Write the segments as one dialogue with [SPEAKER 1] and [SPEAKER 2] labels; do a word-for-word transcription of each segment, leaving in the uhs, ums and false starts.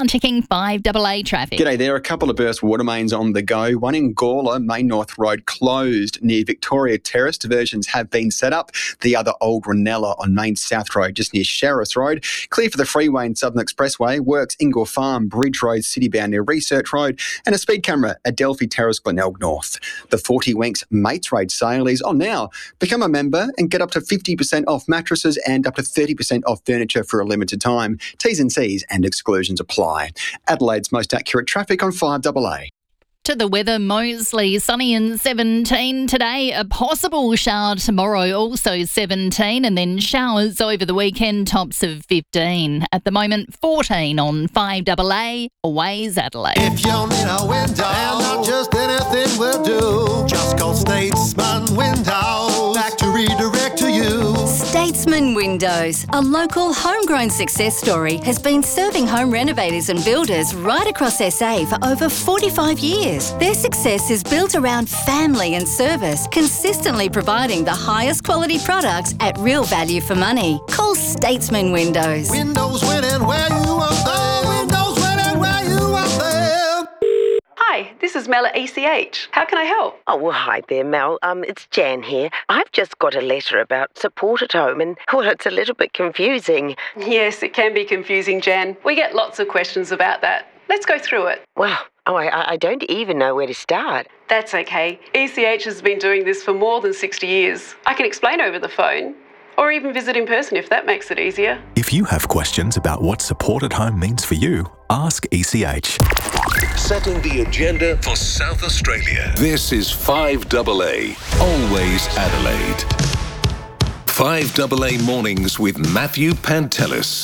[SPEAKER 1] Now checking five A A traffic.
[SPEAKER 2] G'day there. A couple of burst water mains on the go. One in Gawler, Main North Road closed near Victoria Terrace. Diversions have been set up. The other Old Ranella on Main South Road just near Sheriffs Road. Clear for the freeway and Southern Expressway. Works Ingle Farm, Bridge Road, Citybound near Research Road. And a speed camera at Delphi Terrace, Glenelg North. The forty Winks Mates Rate sale is on now. Become a member and get up to fifty percent off mattresses and up to thirty percent off furniture for a limited time. T's and C's and exclusions apply. Adelaide's most accurate traffic on five A A.
[SPEAKER 1] To the weather, Moseley, sunny and seventeen today. A possible shower tomorrow, also seventeen, and then showers over the weekend, tops of fifteen. At the moment, fourteen on five A A, Ways Adelaide.
[SPEAKER 3] If you need a window, and not just anything will do, just call Statesman Windows, factory direct to you.
[SPEAKER 4] Statesman Windows, a local homegrown success story, has been serving home renovators and builders right across S A for over forty-five years. Their success is built around family and service, consistently providing the highest quality products at real value for money. Call Statesman Windows.
[SPEAKER 3] Windows winning where you want them. Windows winning where you want them.
[SPEAKER 5] Hi, this is Mel at E C H. How can I help?
[SPEAKER 6] Oh, well, hi there, Mel. Um, it's Jan here. I've just got a letter about support at home and, well, it's a little bit confusing.
[SPEAKER 5] Yes, it can be confusing, Jan. We get lots of questions about that. Let's go through it.
[SPEAKER 6] Well, oh, I, I don't even know where to start.
[SPEAKER 5] That's okay. E C H has been doing this for more than sixty years. I can explain over the phone, or even visit in person if that makes it easier.
[SPEAKER 7] If you have questions about what support at home means for you, ask E C H.
[SPEAKER 8] Setting the agenda for South Australia. This is five A A, always Adelaide. five A A Mornings with Matthew Pantelis.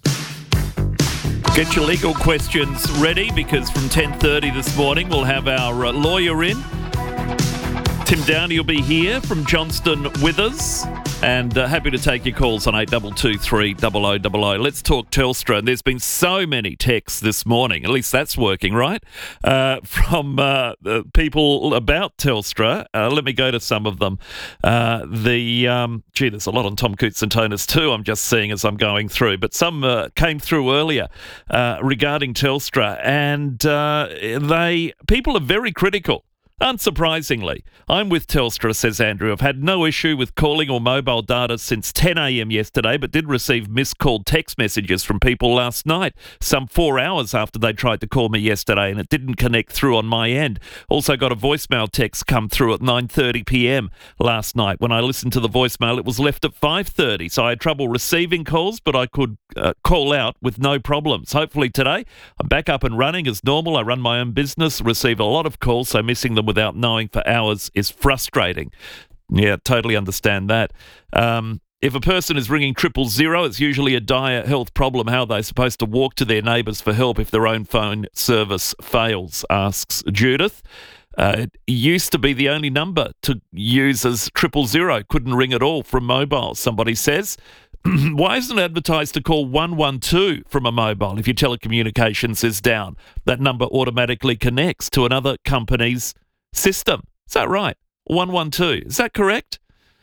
[SPEAKER 9] Get your legal questions ready, because from ten thirty this morning we'll have our uh, lawyer in. Tim Downey will be here from Johnston with us, and uh, happy to take your calls on eight two two three zero zero zero zero. Let's talk Telstra. And there's been so many texts this morning, at least that's working, right? Uh, from uh, uh, people about Telstra. Uh, let me go to some of them. Uh, the um, Gee, there's a lot on Tom Cootes and Tonus too, I'm just seeing as I'm going through. But some uh, came through earlier uh, regarding Telstra, and uh, they people are very critical. Unsurprisingly, I'm with Telstra, says Andrew. I've had no issue with calling or mobile data since ten a m yesterday, but did receive missed call text messages from people last night, some four hours after they tried to call me yesterday, and it didn't connect through on my end. Also got a voicemail text come through at nine thirty p m last night. When I listened to the voicemail, it was left at five thirty, so I had trouble receiving calls, but I could uh, call out with no problems. Hopefully today, I'm back up and running as normal. I run my own business, receive a lot of calls, so missing them without knowing for hours is frustrating. Yeah, totally understand that. Um, if a person is ringing triple zero, it's usually a dire health problem. How are they supposed to walk to their neighbours for help if their own phone service fails, asks Judith. Uh, it used to be the only number to use as triple zero. Couldn't ring at all from mobile, somebody says. Why isn't it advertised to call one one two from a mobile if your telecommunications is down? That number automatically connects to another company's system. Is that right? one one two. Is that correct?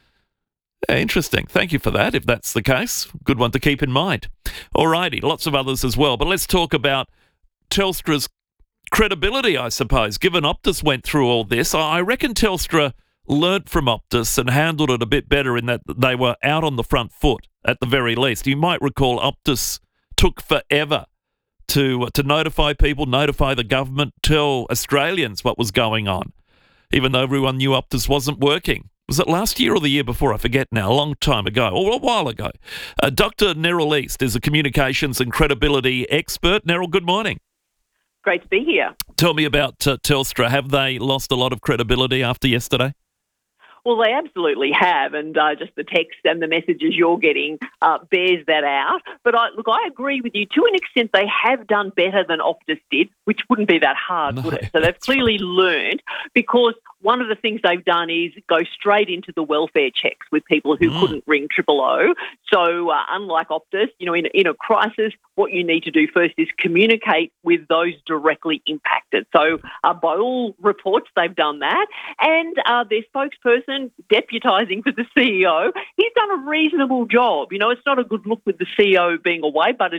[SPEAKER 9] Yeah, interesting. Thank you for that, if that's the case. Good one to keep in mind. Alrighty, lots of others as well. But let's talk about Telstra's credibility, I suppose, given Optus went through all this. I reckon Telstra learnt from Optus and handled it a bit better in that they were out on the front foot, at the very least. You might recall Optus took forever to to notify people, notify the government, tell Australians what was going on, even though everyone knew Optus wasn't working. Was it last year or the year before? I forget now, a long time ago, or a while ago. Uh, Doctor Neril East is a communications and credibility expert. Neril, good morning.
[SPEAKER 10] Great to be here.
[SPEAKER 9] Tell me about uh, Telstra. Have they lost a lot of credibility after yesterday?
[SPEAKER 10] Well, they absolutely have, and uh, just the text and the messages you're getting uh, bears that out. But I, look, I agree with you. To an extent, they have done better than Optus did, which wouldn't be that hard, no, would it? So they've clearly right. learned, because one of the things they've done is go straight into the welfare checks with people who mm. couldn't ring triple O. So uh, unlike Optus, you know, in, in a crisis, what you need to do first is communicate with those directly impacted. So uh, by all reports, they've done that. And uh, their spokesperson, deputising for the C E O, he's done a reasonable job. You know, it's not a good look with the C E O being away, but it is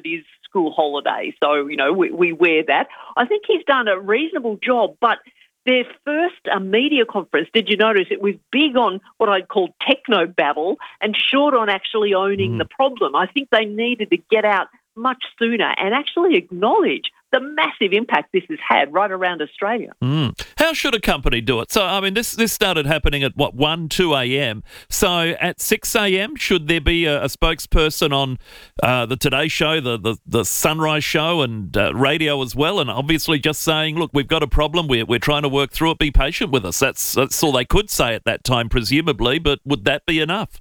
[SPEAKER 10] school holidays. So, you know, we, we wear that. I think he's done a reasonable job, but their first uh, media conference, did you notice it was big on what I'd call techno-babble and short on actually owning mm. the problem. I think they needed to get out much sooner and actually acknowledge the massive impact this has had right around Australia.
[SPEAKER 9] Mm. How should a company do it? So, I mean, this this started happening at, what, one, two a.m. So at six a.m, should there be a, a spokesperson on uh, the Today Show, the, the, the Sunrise Show and uh, radio as well, and obviously just saying, look, we've got a problem, we're, we're trying to work through it, be patient with us. That's, that's all they could say at that time, presumably, but would that be enough?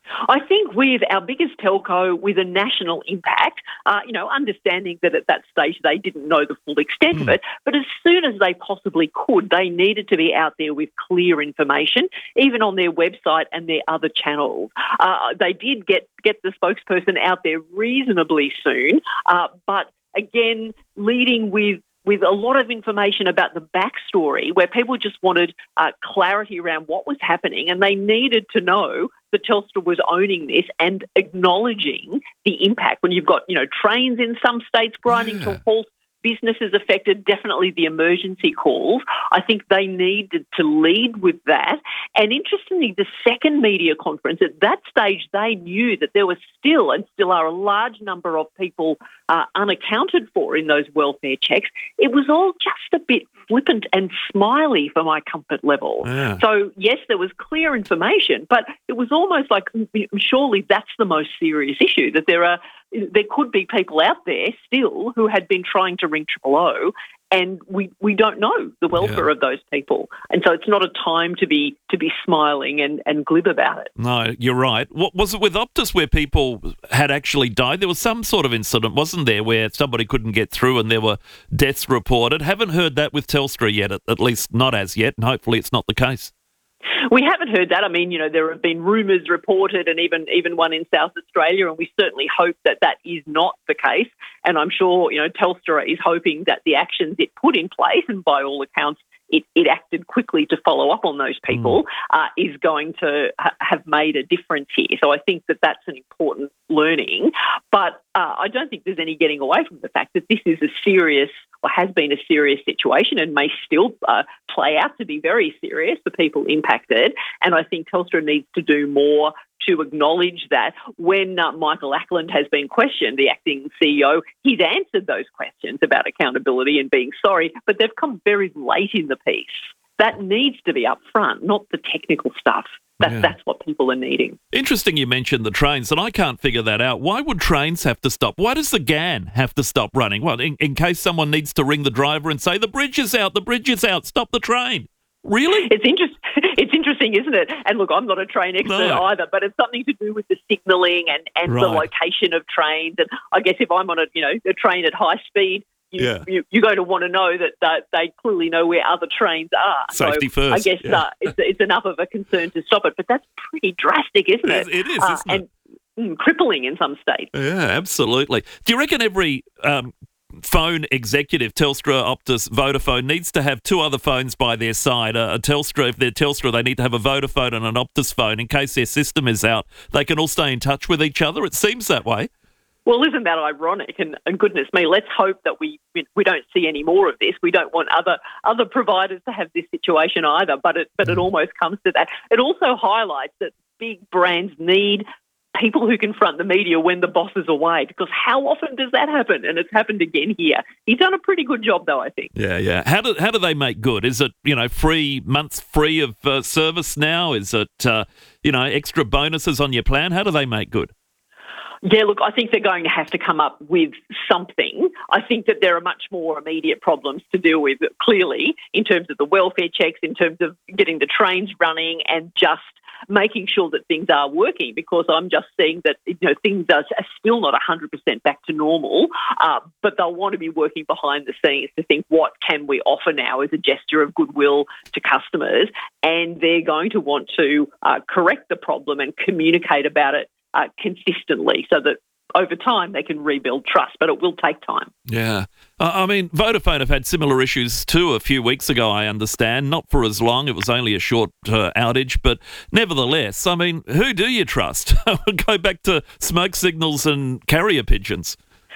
[SPEAKER 10] I think with our biggest telco with a national impact, uh, you know, understanding that at that stage they didn't know the full extent mm. of it, but as soon as they possibly could, they needed to be out there with clear information, even on their website and their other channels. Uh, they did get, get the spokesperson out there reasonably soon, uh, but again, leading with with a lot of information about the backstory where people just wanted uh, clarity around what was happening, and they needed to know that Telstra was owning this and acknowledging the impact. When you've got, you know, trains in some states grinding yeah. to a halt, businesses affected, definitely the emergency calls. I think they needed to lead with that. And interestingly, the second media conference, at that stage, they knew that there was still and still are a large number of people uh, unaccounted for in those welfare checks. It was all just a bit flippant and smiley for my comfort level. Yeah. So, yes, there was clear information, but it was almost like, surely that's the most serious issue, that there are there could be people out there still who had been trying to ring Triple O, and we, we don't know the welfare yeah. of those people. And so it's not a time to be to be smiling and, and glib about it.
[SPEAKER 9] No, you're right. What was it with Optus where people had actually died? There was some sort of incident, wasn't there, where somebody couldn't get through and there were deaths reported? Haven't heard that with Telstra yet, at, at least not as yet, and hopefully it's not the case.
[SPEAKER 10] We haven't heard that. I mean, you know, there have been rumours reported and even even one in South Australia, and we certainly hope that that is not the case. And I'm sure, you know, Telstra is hoping that the actions it put in place, and by all accounts, it, it acted quickly to follow up on those people, mm. uh, is going to ha- have made a difference here. So I think that that's an important learning. But uh, I don't think there's any getting away from the fact that this is a serious or has been a serious situation and may still uh, play out to be very serious for people impacted. And I think Telstra needs to do more to acknowledge that. When uh, Michael Ackland has been questioned, the acting C E O, he's answered those questions about accountability and being sorry, but they've come very late in the piece. That needs to be up front, not the technical stuff. That, yeah. That's what people are needing.
[SPEAKER 9] Interesting you mentioned the trains, and I can't figure that out. Why would trains have to stop? Why does the G A N have to stop running? Well, in, in case someone needs to ring the driver and say, the bridge is out, the bridge is out, stop the train. Really?
[SPEAKER 10] It's interesting. It's interesting, isn't it? And look, I'm not a train expert no. either, but it's something to do with the signalling and, and right. the location of trains. And I guess if I'm on a you know a train at high speed, you, yeah. you, you're going to want to know that uh, they clearly know where other trains are.
[SPEAKER 9] Safety
[SPEAKER 10] so
[SPEAKER 9] first.
[SPEAKER 10] I guess
[SPEAKER 9] yeah.
[SPEAKER 10] uh, it's, it's enough of a concern to stop it, but that's pretty drastic, isn't it?
[SPEAKER 9] It is,
[SPEAKER 10] uh,
[SPEAKER 9] isn't
[SPEAKER 10] and,
[SPEAKER 9] it?
[SPEAKER 10] Mm, crippling in some states.
[SPEAKER 9] Yeah, absolutely. Do you reckon every um, phone executive, Telstra, Optus, Vodafone, needs to have two other phones by their side? Uh, a Telstra, if they're Telstra, they need to have a Vodafone and an Optus phone in case their system is out. They can all stay in touch with each other. It seems that way.
[SPEAKER 10] Well, isn't that ironic? And, and goodness me, let's hope that we we don't see any more of this. We don't want other other providers to have this situation either. But it but it almost comes to that. It also highlights that big brands need people who confront the media when the boss is away, because how often does that happen? And it's happened again here. He's done a pretty good job, though, I think.
[SPEAKER 9] Yeah, yeah. How do how do they make good? Is it, you know, free months free of uh, service now? Is it, uh, you know, extra bonuses on your plan? How do they make good?
[SPEAKER 10] Yeah, look, I think they're going to have to come up with something. I think that there are much more immediate problems to deal with, clearly, in terms of the welfare checks, in terms of getting the trains running and just making sure that things are working, because I'm just seeing that, you know, things are still not one hundred percent back to normal, uh, but they'll want to be working behind the scenes to think, what can we offer now as a gesture of goodwill to customers? And they're going to want to uh, correct the problem and communicate about it Uh, consistently, so that over time they can rebuild trust, but it will take time.
[SPEAKER 9] Yeah. Uh, I mean, Vodafone have had similar issues too a few weeks ago, I understand. Not for as long. It was only a short uh, outage, but nevertheless, I mean, who do you trust? Go back to smoke signals and carrier pigeons.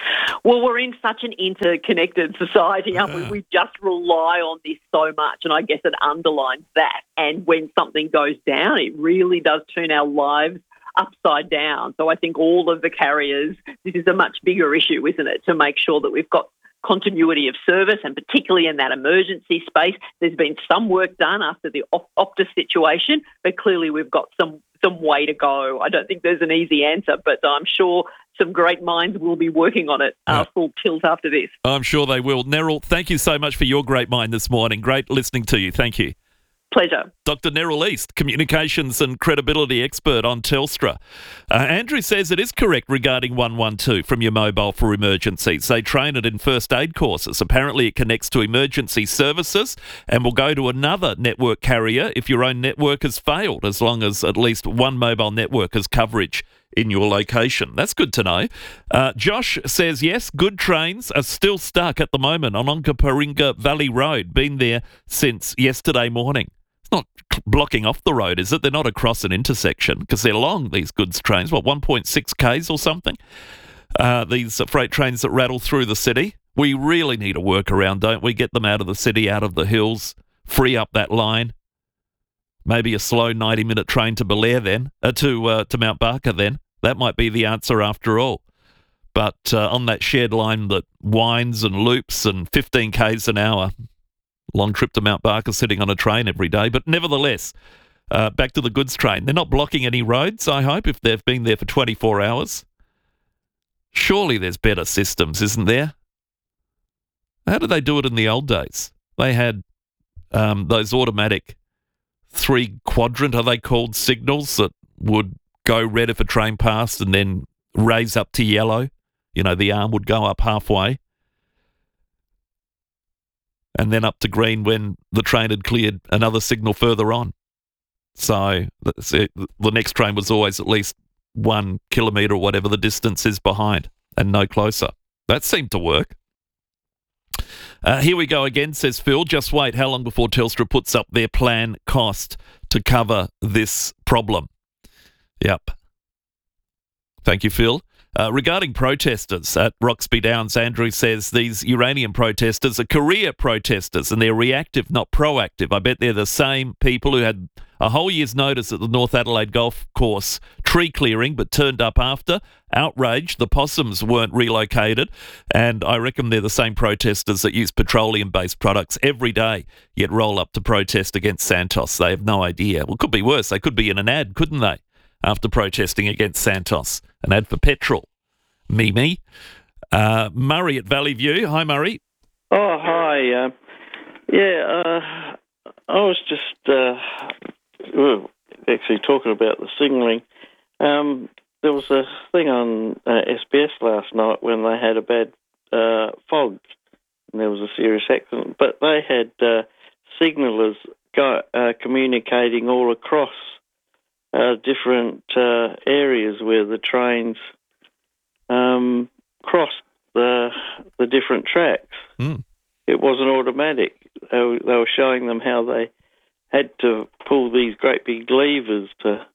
[SPEAKER 10] Well, we're in such an interconnected society, aren't we? We just rely on this so much, and I guess it underlines that. And when something goes down, it really does turn our lives upside down. So I think all of the carriers, this is a much bigger issue, isn't it, to make sure that we've got continuity of service, and particularly in that emergency space. There's been some work done after the Optus situation, but clearly we've got some some way to go. I don't think there's an easy answer, but I'm sure some great minds will be working on it uh, full tilt after this.
[SPEAKER 9] I'm sure they will. Neril, thank you so much for your great mind this morning. Great listening to you. Thank you.
[SPEAKER 10] Pleasure.
[SPEAKER 9] Doctor Neril East, communications and credibility expert on Telstra. Uh, Andrew says it is correct regarding one one two from your mobile for emergencies. They train it in first aid courses. Apparently it connects to emergency services and will go to another network carrier if your own network has failed, as long as at least one mobile network has coverage in your location. That's good to know. Uh, Josh says, yes, good trains are still stuck at the moment on Onkaparinga Valley Road. Been there since yesterday morning. It's not blocking off the road, is it? They're not across an intersection because they're long, these goods trains. What, one point six kays or something? Uh, these freight trains that rattle through the city. We really need a workaround, don't we? Get them out of the city, out of the hills, free up that line. Maybe a slow ninety-minute train to Belair then, uh, to uh, to Mount Barker then. That might be the answer after all. But uh, on that shared line that winds and loops and fifteen kays an hour, long trip to Mount Barker sitting on a train every day. But nevertheless, uh, back to the goods train. They're not blocking any roads, I hope, if they've been there for twenty-four hours. Surely there's better systems, isn't there? How did they do it in the old days? They had um, those automatic three-quadrant, are they called, signals that would go red if a train passed and then raise up to yellow. You know, the arm would go up halfway. And then up to green when the train had cleared another signal further on. So the next train was always at least one kilometre or whatever the distance is behind and no closer. That seemed to work. Uh, here we go again, says Phil. Just wait. How long before Telstra puts up their plan cost to cover this problem? Yep. Thank you, Phil. Uh, regarding protesters at Roxby Downs, Andrew says these uranium protesters are career protesters and they're reactive, not proactive. I bet they're the same people who had a whole year's notice at the North Adelaide Golf Course tree clearing but turned up after. Outraged, the possums weren't relocated, and I reckon they're the same protesters that use petroleum-based products every day, yet roll up to protest against Santos. They have no idea. Well, it could be worse. They could be in an ad, couldn't they? After protesting against Santos. An ad for petrol. Me, me. Uh, Murray at Valley View. Hi, Murray.
[SPEAKER 11] Oh, hi. Uh, yeah, uh, I was just uh, well, actually talking about the signalling. Um, there was a thing on uh, S B S last night when they had a bad uh, fog and there was a serious accident, but they had uh, signallers go, uh, communicating all across Uh, different uh, areas where the trains um, crossed the the different tracks.
[SPEAKER 9] Mm.
[SPEAKER 11] It wasn't automatic. They were, they were showing them how they had to pull these great big levers to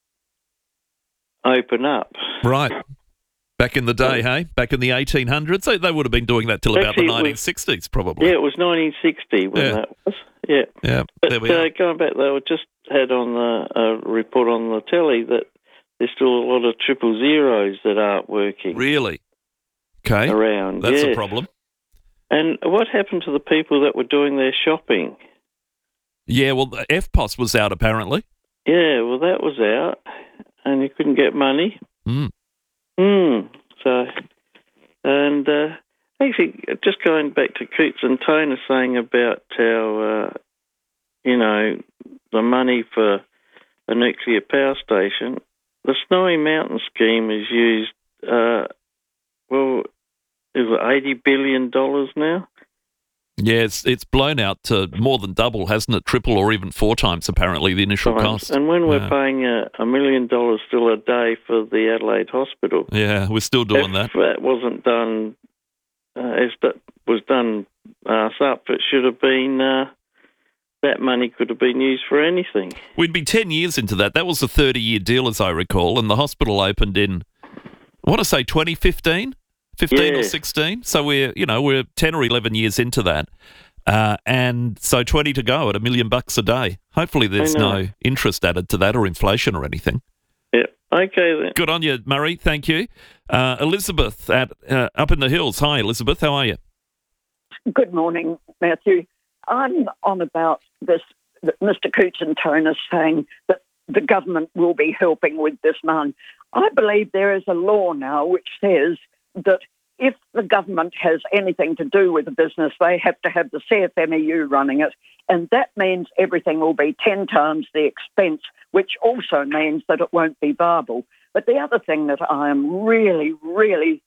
[SPEAKER 11] open up.
[SPEAKER 9] Right. Back in the day, hey? Back in the eighteen hundreds? They, they would have been doing that till about
[SPEAKER 11] Actually,
[SPEAKER 9] the nineteen sixties, probably.
[SPEAKER 11] Yeah, it was nineteen sixty when
[SPEAKER 9] yeah.
[SPEAKER 11] that was. Yeah.
[SPEAKER 9] Yeah,
[SPEAKER 11] but
[SPEAKER 9] there we
[SPEAKER 11] uh,
[SPEAKER 9] are.
[SPEAKER 11] going back, they were just had on the uh, report on the telly that there's still a lot of triple zeros that aren't working.
[SPEAKER 9] Really? Okay.
[SPEAKER 11] Around,
[SPEAKER 9] That's
[SPEAKER 11] yes.
[SPEAKER 9] a problem.
[SPEAKER 11] And what happened to the people that were doing their shopping?
[SPEAKER 9] Yeah, well, the F P O S was out apparently.
[SPEAKER 11] Yeah, well, that was out, and you couldn't get money.
[SPEAKER 9] Mm.
[SPEAKER 11] Hmm. So, and uh, actually, just going back to Coots and Toner saying about how, uh, you know, the money for a nuclear power station, the Snowy Mountain scheme is used, uh, well, is it eighty billion dollars now?
[SPEAKER 9] Yeah, it's, it's blown out to more than double, hasn't it? Triple or even four times, apparently, the initial
[SPEAKER 11] Right.
[SPEAKER 9] cost.
[SPEAKER 11] And when we're
[SPEAKER 9] yeah.
[SPEAKER 11] paying a, a million dollars still a day for the Adelaide Hospital.
[SPEAKER 9] Yeah, we're still doing
[SPEAKER 11] if
[SPEAKER 9] that.
[SPEAKER 11] that wasn't done, uh, if that was done arse up, it should have been, uh, that money could have been used for anything.
[SPEAKER 9] We'd be ten years into that. That was a thirty-year deal, as I recall, and the hospital opened in, I want to say twenty fifteen, fifteen
[SPEAKER 11] Yeah.
[SPEAKER 9] or sixteen. So we're, you know, we're ten or eleven years into that. Uh, and so twenty to go at a million bucks a day. Hopefully there's
[SPEAKER 11] I know.
[SPEAKER 9] no interest added to that or inflation or anything.
[SPEAKER 11] Yeah. Okay then.
[SPEAKER 9] Good on you, Murray. Thank you. Uh, Elizabeth at uh, up in the hills. Hi, Elizabeth. How are you?
[SPEAKER 12] Good morning, Matthew. I'm on about this, that Mister Cooch-and-Tone is saying that the government will be helping with this man. I believe there is a law now which says that if the government has anything to do with the business, they have to have the C F M E U running it, and that means everything will be ten times the expense, which also means that it won't be viable. But the other thing that I am really, really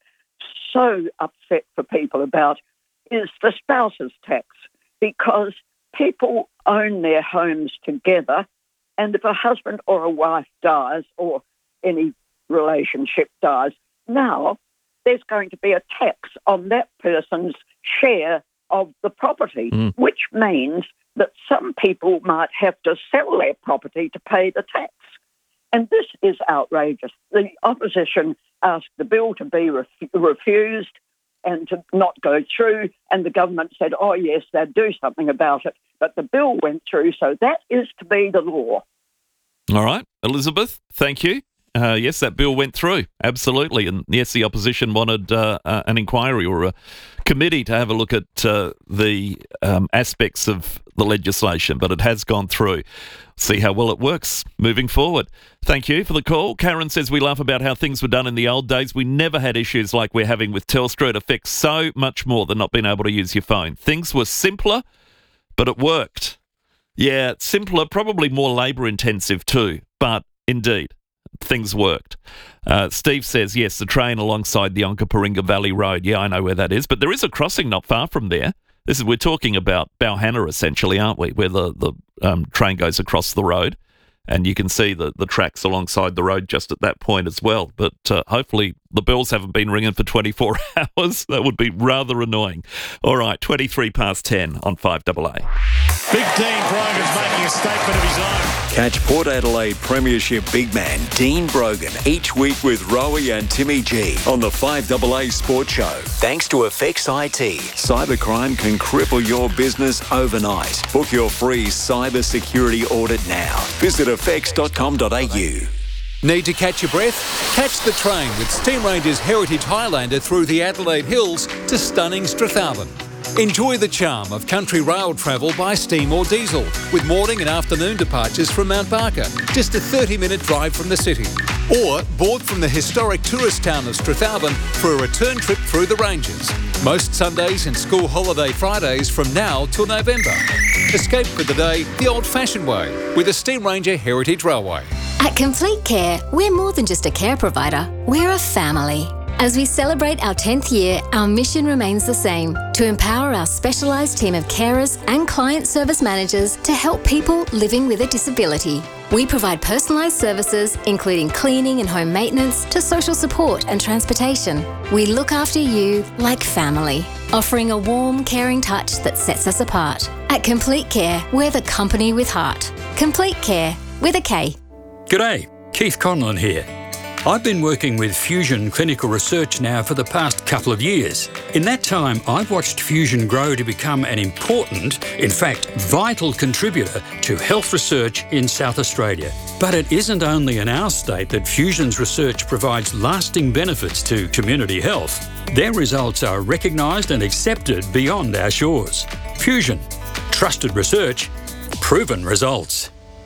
[SPEAKER 12] so upset for people about is the spouses tax, because people own their homes together, and if a husband or a wife dies or any relationship dies, now there's going to be a tax on that person's share of the property,
[SPEAKER 9] Mm.
[SPEAKER 12] which means that some people might have to sell their property to pay the tax. And this is outrageous. The opposition asked the bill to be ref- refused and to not go through, and the government said, oh, yes, they'd do something about it. But the bill went through, so that is to be the law.
[SPEAKER 9] All right, Elizabeth, thank you. Uh, yes, that bill went through, absolutely. And yes, the opposition wanted uh, uh, an inquiry or a committee to have a look at uh, the um, aspects of the legislation, but it has gone through. See how well it works moving forward. Thank you for the call. Karen says, we laugh about how things were done in the old days. We never had issues like we're having with Telstra. It affects so much more than not being able to use your phone. Things were simpler, but it worked. Yeah, simpler, probably more labour intensive too, but indeed, things worked. Uh, Steve says, yes, the train alongside the Onkaparinga Valley Road. Yeah, I know where that is, but there is a crossing not far from there. This is, we're talking about Bauhanna essentially, aren't we, where the, the um, train goes across the road, and you can see the, the tracks alongside the road just at that point as well. But uh, hopefully the bells haven't been ringing for twenty-four hours. That would be rather annoying. All right, twenty-three past ten on five double A.
[SPEAKER 13] Big Dean Brogan's making a statement of his own.
[SPEAKER 14] Catch Port Adelaide Premiership big man Dean Brogan each week with Rowie and Timmy G on the five double A Sports Show. Thanks to Effects I T. Cybercrime can cripple your business overnight. Book your free cyber security audit now. Visit effects dot com dot a u.
[SPEAKER 15] Need to catch your breath? Catch the train with Steam Ranger's Heritage Highlander through the Adelaide Hills to stunning Strathalbyn. Enjoy the charm of country rail travel by steam or diesel, with morning and afternoon departures from Mount Barker, just a thirty minute drive from the city. Or board from the historic tourist town of Strathalbyn for a return trip through the Ranges. Most Sundays and school holiday Fridays from now till November. Escape for the day the old-fashioned way with the Steam Ranger Heritage Railway.
[SPEAKER 16] At Complete Care, we're more than just a care provider, we're a family. As we celebrate our tenth year, our mission remains the same, to empower our specialised team of carers and client service managers to help people living with a disability. We provide personalised services, including cleaning and home maintenance, to social support and transportation. We look after you like family, offering a warm, caring touch that sets us apart. At Complete Care, we're the company with heart. Complete Care, with a K.
[SPEAKER 17] G'day, Keith Conlon here. I've been working with Fusion Clinical Research now for the past couple of years. In that time, I've watched Fusion grow to become an important, in fact, vital contributor to health research in South Australia. But it isn't only in our state that Fusion's research provides lasting benefits to community health. Their results are recognised and accepted beyond our shores. Fusion. Trusted research. Proven results.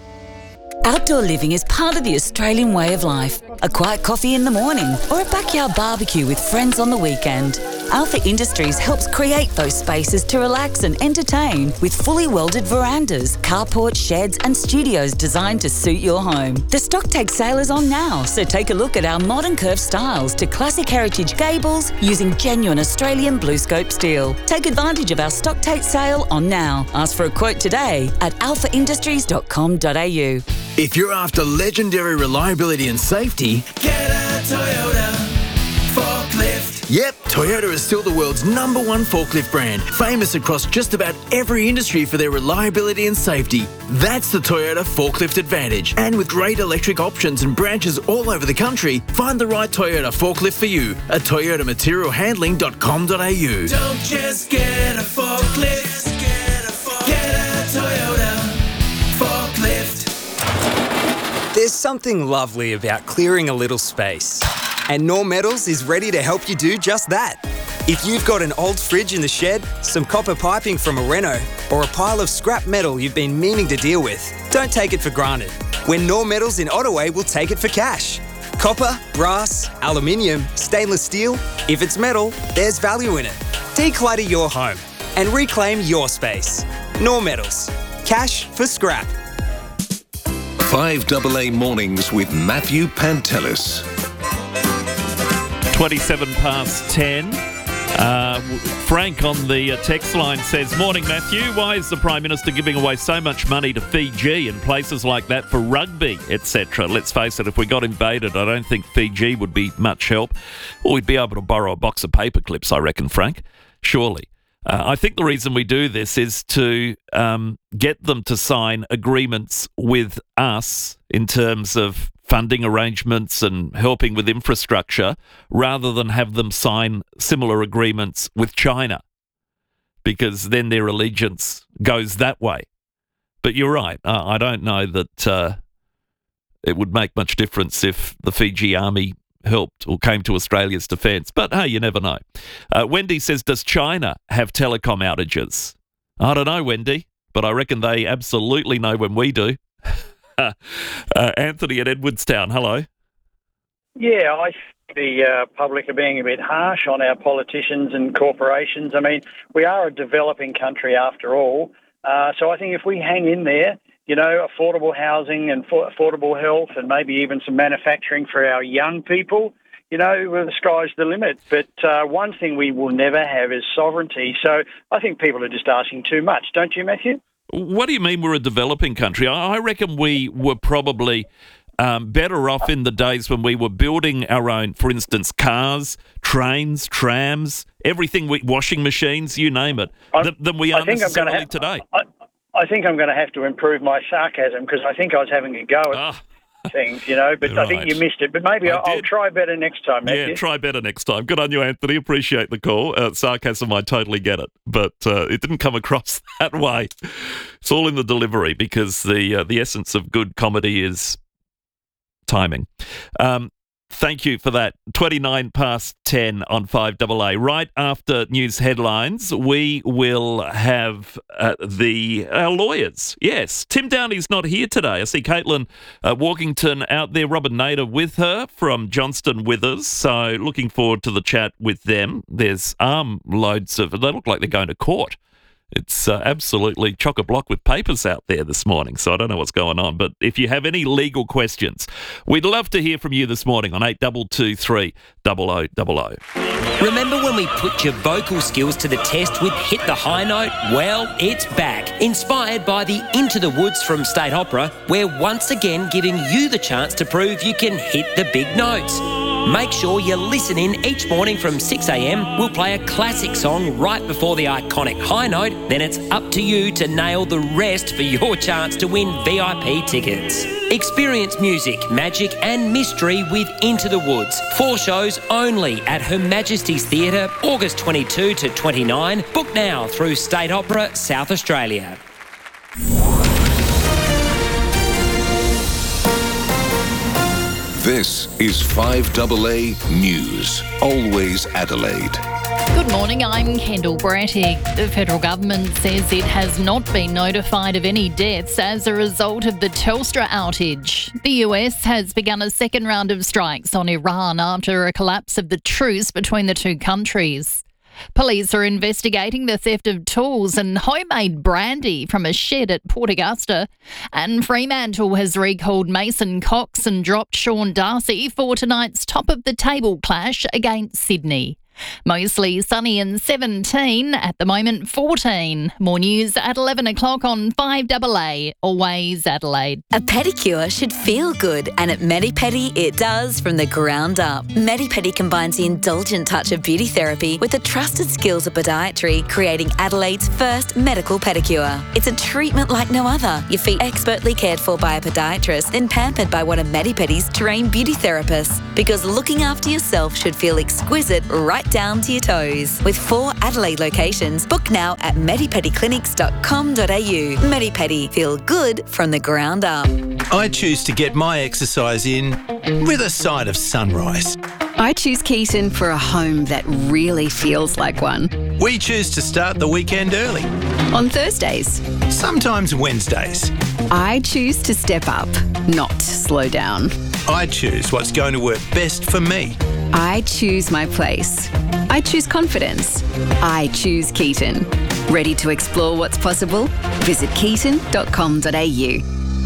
[SPEAKER 18] Outdoor living is part of the Australian way of life. A quiet coffee in the morning or a backyard barbecue with friends on the weekend. Alpha Industries helps create those spaces to relax and entertain with fully welded verandas, carports, sheds and studios designed to suit your home. The stock take sale is on now, so take a look at our modern curved styles to classic heritage gables using genuine Australian BlueScope steel. Take advantage of our stock take sale on now. Ask for a quote today at alpha industries dot com dot a u.
[SPEAKER 19] If you're after legendary reliability and safety,
[SPEAKER 20] get a Toyota forklift.
[SPEAKER 19] Yep, Toyota is still the world's number one forklift brand, famous across just about every industry for their reliability and safety. That's the Toyota Forklift Advantage. And with great electric options and branches all over the country, find the right Toyota forklift for you at toyota material handling dot com dot a u.
[SPEAKER 20] Don't just get a forklift, get a, forklift. Get a Toyota forklift.
[SPEAKER 21] There's something lovely about clearing a little space. And Norm Metals is ready to help you do just that. If you've got an old fridge in the shed, some copper piping from a reno, or a pile of scrap metal you've been meaning to deal with, don't take it for granted. When Norm Metals in Ottaway will take it for cash. Copper, brass, aluminium, stainless steel, if it's metal, there's value in it. Declutter your home and reclaim your space. Norm Metals. Cash for scrap.
[SPEAKER 8] five A A Mornings with Matthew Pantelis.
[SPEAKER 9] twenty-seven past ten. Uh, Frank on the uh, text line says, "Morning, Matthew. Why is the Prime Minister giving away so much money to Fiji and places like that for rugby, et cetera? Let's face it, if we got invaded, I don't think Fiji would be much help. Or we'd be able to borrow a box of paper clips, I reckon, Frank. Surely. Uh, I think the reason we do this is to um, get them to sign agreements with us in terms of funding arrangements and helping with infrastructure, rather than have them sign similar agreements with China, because then their allegiance goes that way. But you're right. Uh, I don't know that uh, it would make much difference if the Fiji army helped or came to Australia's defence. But hey, you never know. Uh, Wendy says, does China have telecom outages? I don't know, Wendy, but I reckon they absolutely know when we do. uh, Anthony at Edwardstown, hello.
[SPEAKER 22] Yeah, I think the uh, public are being a bit harsh on our politicians and corporations. I mean, we are a developing country after all. Uh, so I think if we hang in there, you know, affordable housing and for affordable health and maybe even some manufacturing for our young people, you know, well, the sky's the limit. But uh, one thing we will never have is sovereignty. So I think people are just asking too much, don't you, Matthew?
[SPEAKER 9] What do you mean we're a developing country? I reckon we were probably um, better off in the days when we were building our own, for instance, cars, trains, trams, everything, we, washing machines, you name it, th- than we are necessarily
[SPEAKER 22] have,
[SPEAKER 9] today.
[SPEAKER 22] I, I think I'm going to have to improve my sarcasm because I think I was having a go at
[SPEAKER 9] ah.
[SPEAKER 22] things, you know, but
[SPEAKER 9] Right.
[SPEAKER 22] I think you missed it. But maybe I'll, I'll try better next time, Matthew.
[SPEAKER 9] Yeah, try better next time. Good on you, Anthony. Appreciate the call. Uh, sarcasm, I totally get it, but uh, it didn't come across that way. It's all in the delivery, because the uh, the essence of good comedy is timing. Um, thank you for that. twenty-nine past ten on five A A. Right after news headlines, we will have uh, the our lawyers. Yes, Tim Downey's not here today. I see Caitlin uh, Walkington out there, Robert Nader with her from Johnston Withers. So looking forward to the chat with them. There's armloads of, they look like they're going to court. It's uh, absolutely chock-a-block with papers out there this morning, so I don't know what's going on. But if you have any legal questions, we'd love to hear from you this morning on eight two two three, zero zero zero zero.
[SPEAKER 23] Remember when we put your vocal skills to the test with Hit the High Note? Well, it's back. Inspired by the Into the Woods from State Opera, we're once again giving you the chance to prove you can hit the big notes. Make sure you listen in each morning from six a m. We'll play a classic song right before the iconic high note. Then it's up to you to nail the rest for your chance to win V I P tickets. Experience music, magic and mystery with Into the Woods. Four shows only at Her Majesty's Theatre, August twenty-second to twenty-ninth. Book now through State Opera South Australia.
[SPEAKER 8] This is five A A News. Always Adelaide.
[SPEAKER 1] Good morning, I'm Kendall Brattig. The federal government says it has not been notified of any deaths as a result of the Telstra outage. The U S has begun a second round of strikes on Iran after a collapse of the truce between the two countries. Police are investigating the theft of tools and homemade brandy from a shed at Port Augusta. And Fremantle has recalled Mason Cox and dropped Sean Darcy for tonight's top-of-the-table clash against Sydney. Mostly sunny and seventeen, at the moment fourteen. More news at eleven o'clock on five double A, always Adelaide.
[SPEAKER 18] A pedicure should feel good, and at Medi-Pedi it does from the ground up. Medi-Pedi combines the indulgent touch of beauty therapy with the trusted skills of podiatry, creating Adelaide's first medical pedicure. It's a treatment like no other. Your feet expertly cared for by a podiatrist, then pampered by one of Medi-Pedi's trained beauty therapists. Because looking after yourself should feel exquisite right down to your toes. With four Adelaide locations, book now at medipediclinics dot com dot a u. Medi-Pedi, feel good from the ground up.
[SPEAKER 2] I choose to get my exercise in with a side of sunrise.
[SPEAKER 3] I choose Keaton for a home that really feels like one.
[SPEAKER 2] We choose to start the weekend early.
[SPEAKER 3] On Thursdays.
[SPEAKER 2] Sometimes Wednesdays.
[SPEAKER 3] I choose to step up, not slow down.
[SPEAKER 2] I choose what's going to work best for me.
[SPEAKER 3] I choose my place. I choose confidence. I choose Keaton. Ready to explore what's possible? Visit keaton dot com dot a u.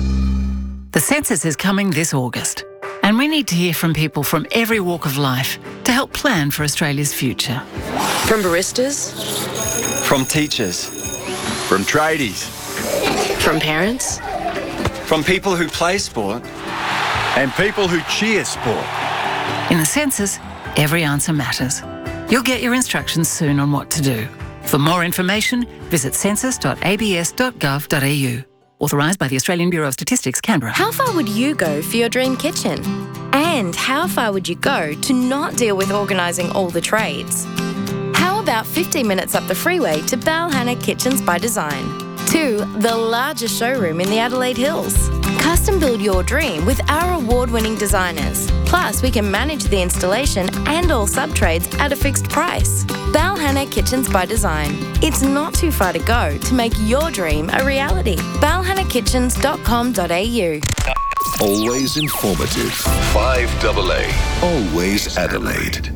[SPEAKER 4] The census is coming this August, and we need to hear from people from every walk of life to help plan for Australia's future.
[SPEAKER 24] From baristas,
[SPEAKER 25] from teachers, from tradies,
[SPEAKER 24] from parents,
[SPEAKER 25] from people who play sport, and people who cheer sport.
[SPEAKER 4] In the census, every answer matters. You'll get your instructions soon on what to do. For more information, visit census dot a b s dot gov dot a u. Authorised by the Australian Bureau of Statistics, Canberra.
[SPEAKER 26] How far would you go for your dream kitchen? And how far would you go to not deal with organising all the trades? How about fifteen minutes up the freeway to Balhanna Kitchens by Design? To the largest showroom in the Adelaide Hills. Custom build your dream with our award-winning designers. Plus, we can manage the installation and all sub-trades at a fixed price. Balhanna Kitchens by Design. It's not too far to go to make your dream a reality. balhanna kitchens dot com dot a u.
[SPEAKER 8] Always informative. five double A. Always Adelaide.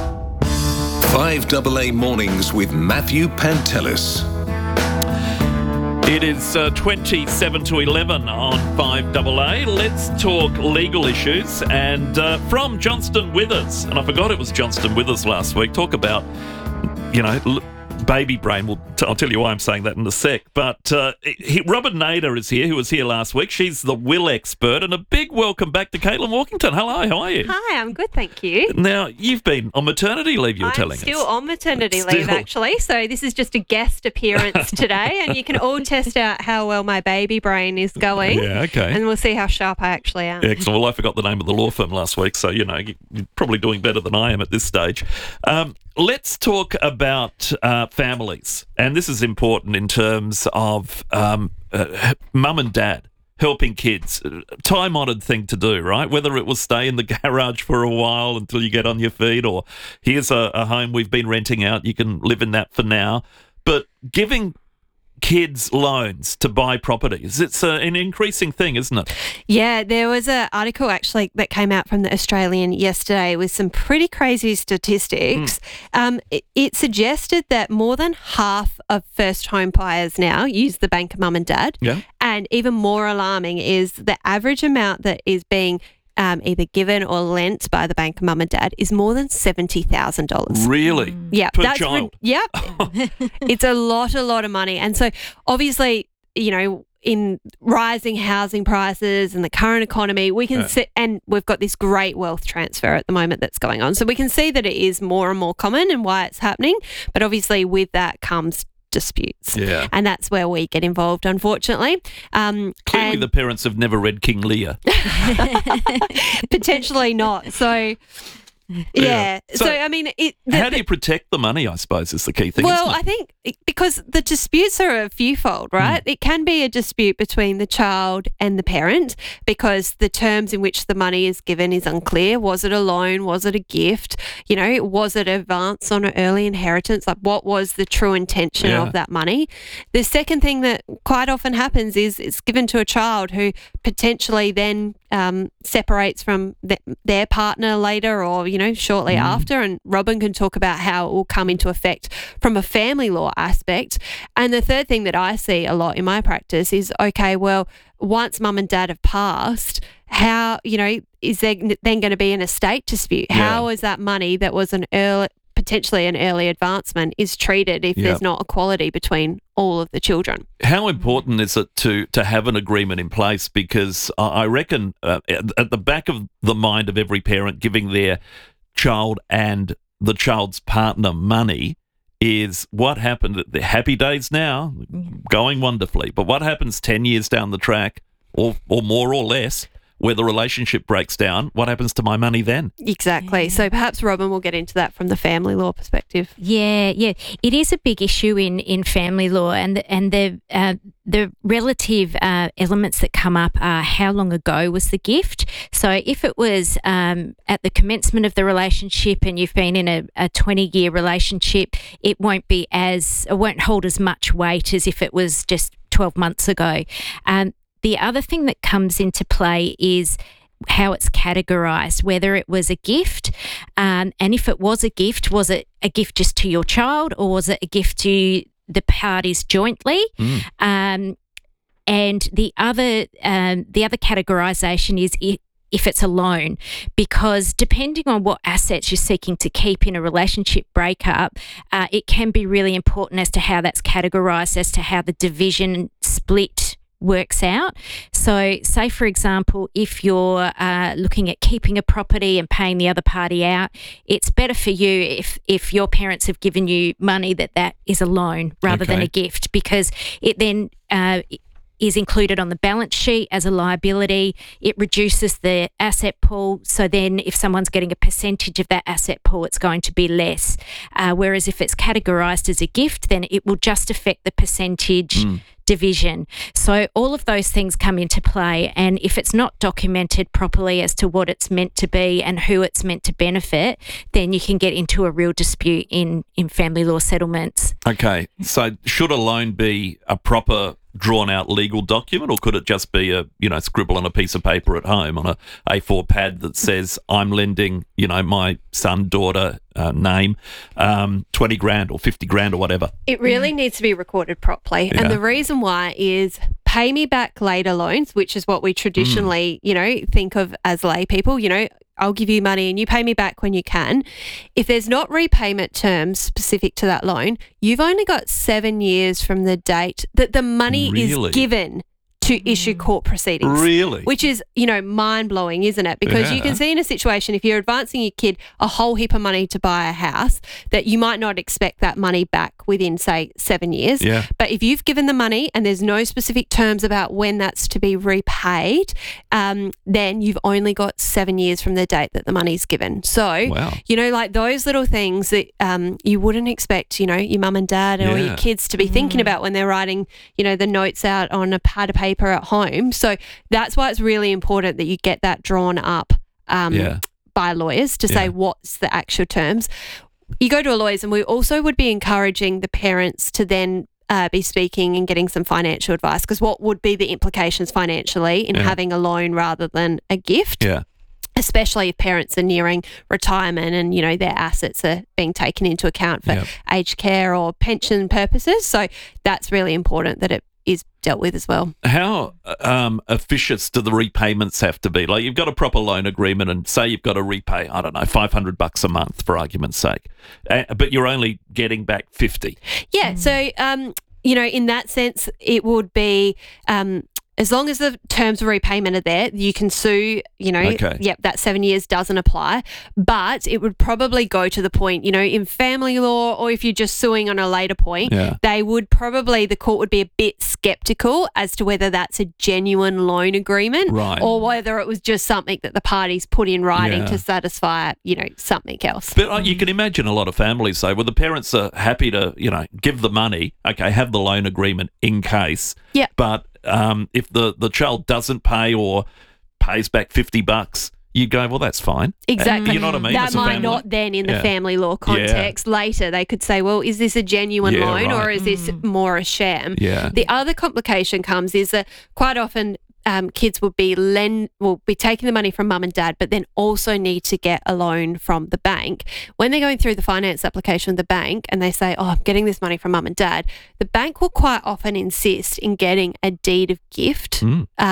[SPEAKER 8] five double A mornings with Matthew Pantelis.
[SPEAKER 9] It is uh, twenty-seven to eleven on five double A. Let's talk legal issues. And uh, from Johnston Withers, and I forgot it was Johnston Withers last week, talk about, you know, l- baby brain. We'll t- I'll tell you why I'm saying that in a sec. But uh, he, Robin Nader is here, who was here last week. She's the will expert. And a big welcome back to Caitlin Walkington. Hello, how are you?
[SPEAKER 27] Hi, I'm good, thank you.
[SPEAKER 9] Now, you've been on maternity leave, you were
[SPEAKER 27] I'm
[SPEAKER 9] telling
[SPEAKER 27] still
[SPEAKER 9] us.
[SPEAKER 27] on maternity
[SPEAKER 9] Still.
[SPEAKER 27] leave, actually. So this is just a guest appearance today, and you can all test out how well my baby brain is going.
[SPEAKER 9] Yeah, okay.
[SPEAKER 27] And we'll see how sharp I actually am.
[SPEAKER 9] Excellent. Well, I forgot the name of the law firm last week, so, you know, you're probably doing better than I am at this stage. Um, let's talk about uh, families. And this is important in terms of um, uh, mum and dad helping kids. Time-honoured thing to do, right? Whether it was stay in the garage for a while until you get on your feet, or here's a, a home we've been renting out, you can live in that for now. But giving kids loans to buy properties, it's a, an increasing thing, isn't it?
[SPEAKER 27] Yeah, there was an article actually that came out from the Australian yesterday with some pretty crazy statistics. Mm. Um, it, it suggested that more than half of first home buyers now use the bank of mum and dad.
[SPEAKER 9] Yeah.
[SPEAKER 27] And even more alarming is the average amount that is being Um, either given or lent by the bank of mum and dad is more than seventy thousand dollars.
[SPEAKER 9] Really?
[SPEAKER 27] Yeah.
[SPEAKER 9] Per
[SPEAKER 27] that's
[SPEAKER 9] child?
[SPEAKER 27] Re- yep. It's a lot, a lot of money. And so obviously, you know, in rising housing prices and the current economy, we can
[SPEAKER 9] Yeah.
[SPEAKER 27] see, and we've got this great wealth transfer at the moment that's going on. So we can see that it is more and more common and why it's happening. But obviously with that comes disputes.
[SPEAKER 9] Yeah.
[SPEAKER 27] And that's where we get involved, unfortunately. Um,
[SPEAKER 9] Clearly
[SPEAKER 27] and
[SPEAKER 9] the parents have never read King Lear.
[SPEAKER 27] potentially not. So, yeah.
[SPEAKER 9] Yeah.
[SPEAKER 27] So,
[SPEAKER 9] So
[SPEAKER 27] I mean, it. The,
[SPEAKER 9] How do you protect the money, I suppose, is the key thing,
[SPEAKER 27] well,
[SPEAKER 9] isn't it?
[SPEAKER 27] I think it- because the disputes are a fewfold, right?
[SPEAKER 9] Hmm.
[SPEAKER 27] It can be a dispute between the child and the parent because the terms in which the money is given is unclear. Was it a loan? Was it a gift? You know, was it advance on an early inheritance? Like, what was the true intention
[SPEAKER 28] Yeah.
[SPEAKER 27] of that money? The second thing that quite often happens is it's given to a child who potentially then um, separates from th- their partner later or, you know, shortly
[SPEAKER 28] Mm.
[SPEAKER 27] after. And Robin can talk about how it will come into effect from a family law aspect. And the third thing that I see a lot in my practice is, okay, well, once mum and dad have passed, how, you know, is there then going to be an estate dispute?
[SPEAKER 28] Yeah.
[SPEAKER 27] How is that money that was an early potentially an early advancement is treated if
[SPEAKER 9] Yep.
[SPEAKER 27] there's not equality between all of the children.
[SPEAKER 9] How important is it to to have an agreement in place? Because I I reckon uh, at at the back of the mind of every parent giving their child and the child's partner money is what happened at the happy days now, going wonderfully. But what happens ten years down the track, or or more or less, where the relationship breaks down? What happens to my money then?
[SPEAKER 27] Exactly. Yeah. So perhaps Robin will get into that from the family law perspective.
[SPEAKER 5] Yeah, yeah, it is a big issue in, in family law, and the, and the uh, the relative uh, elements that come up are how long ago was the gift. So if it was um, at the commencement of the relationship and you've been in a, a twenty year relationship, it won't be as it won't hold as much weight as if it was just twelve months ago. Um, The other thing that comes into play is how it's categorised, whether it was a gift, um, and if it was a gift, was it a gift just to your child or was it a gift to the parties jointly?
[SPEAKER 9] Mm.
[SPEAKER 5] Um, and the other um, the other categorisation is if, if it's a loan, because depending on what assets you're seeking to keep in a relationship breakup, uh, it can be really important as to how that's categorised, as to how the division split works out. So say, for example, if you're uh, looking at keeping a property and paying the other party out, it's better for you if if your parents have given you money that that is a loan rather
[SPEAKER 9] Okay.
[SPEAKER 5] than a gift, because it then uh, is included on the balance sheet as a liability. It reduces the asset pool, so then if someone's getting a percentage of that asset pool, it's going to be less. Uh, whereas if it's categorised as a gift, then it will just affect the percentage
[SPEAKER 9] Mm.
[SPEAKER 5] division. So all of those things come into play, and if it's not documented properly as to what it's meant to be and who it's meant to benefit, then you can get into a real dispute in, in family law settlements.
[SPEAKER 9] Okay, so should a loan be a proper drawn out legal document, or could it just be a, you know, scribble on a piece of paper at home on a A four pad that says I'm lending, you know, my son, daughter, uh, name, um, twenty grand or fifty grand or whatever?
[SPEAKER 27] It really needs to be recorded properly.
[SPEAKER 9] Yeah.
[SPEAKER 27] And the reason why is pay me back later loans, which is what we traditionally, you know, think of as lay people. You know, I'll give you money and you pay me back when you can. If there's not repayment terms specific to that loan, you've only got seven years from the date that the money
[SPEAKER 9] Really?
[SPEAKER 27] is given to issue court proceedings.
[SPEAKER 9] Really?
[SPEAKER 27] Which is, you know, mind-blowing, isn't it? Because you
[SPEAKER 9] Yeah.
[SPEAKER 27] can see in a situation, if you're advancing your kid a whole heap of money to buy a house, that you might not expect that money back within, say, seven years.
[SPEAKER 9] Yeah.
[SPEAKER 27] But if you've given the money and there's no specific terms about when that's to be repaid, um, then you've only got seven years from the date that the money's given. So,
[SPEAKER 9] Wow.
[SPEAKER 27] you know, like those little things that um, you wouldn't expect, you know, your mum and dad or
[SPEAKER 9] Yeah.
[SPEAKER 27] your kids to be thinking about when they're writing, you know, the notes out on a pad of paper at home. So that's why it's really important that you get that drawn up um,
[SPEAKER 9] Yeah.
[SPEAKER 27] by lawyers to
[SPEAKER 9] Yeah.
[SPEAKER 27] say what's the actual terms. You go to a lawyer's, and we also would be encouraging the parents to then uh, be speaking and getting some financial advice, because what would be the implications financially in
[SPEAKER 9] Yeah.
[SPEAKER 27] having a loan rather than a gift?
[SPEAKER 9] Yeah.
[SPEAKER 27] Especially if parents are nearing retirement and, you know, their assets are being taken into account for
[SPEAKER 9] Yep.
[SPEAKER 27] aged care or pension purposes. So that's really important that it is dealt with as well.
[SPEAKER 9] How um, officious do the repayments have to be? Like, you've got a proper loan agreement, and say you've got to repay, I don't know, five hundred bucks a month for argument's sake, uh, but you're only getting back fifty.
[SPEAKER 27] Yeah. So, um, you know, in that sense, it would be um, as long as the terms of repayment are there, you can sue, you know,
[SPEAKER 9] Okay.
[SPEAKER 27] yep, that seven years doesn't apply. But it would probably go to the point, you know, in family law, or if you're just suing on a later point,
[SPEAKER 9] Yeah.
[SPEAKER 27] they would probably, the court would be a bit skeptical as to whether that's a genuine loan agreement
[SPEAKER 9] Right.
[SPEAKER 27] or whether it was just something that the parties put in writing
[SPEAKER 9] Yeah.
[SPEAKER 27] to satisfy, you know, something else.
[SPEAKER 9] But uh, you can imagine a lot of families say, well, the parents are happy to, you know, give the money, okay, have the loan agreement in case.
[SPEAKER 27] Yeah.
[SPEAKER 9] But um, if the, the child doesn't pay or pays back fifty bucks, you go, well, that's fine.
[SPEAKER 27] Exactly.
[SPEAKER 9] Uh, You know what I mean?
[SPEAKER 27] That
[SPEAKER 9] As a
[SPEAKER 27] might
[SPEAKER 9] family.
[SPEAKER 27] not then in the
[SPEAKER 9] Yeah.
[SPEAKER 27] family law context. Later, they could say, well, is this a genuine
[SPEAKER 9] Yeah,
[SPEAKER 27] loan or
[SPEAKER 9] right.
[SPEAKER 27] is this more a sham?
[SPEAKER 9] Yeah.
[SPEAKER 27] The other complication comes is that quite often um, kids will be lend will be taking the money from mum and dad, but then also need to get a loan from the bank. When they're going through the finance application with the bank and they say, oh, I'm getting this money from mum and dad, the bank will quite often insist in getting a deed of gift
[SPEAKER 9] Mm.
[SPEAKER 27] um,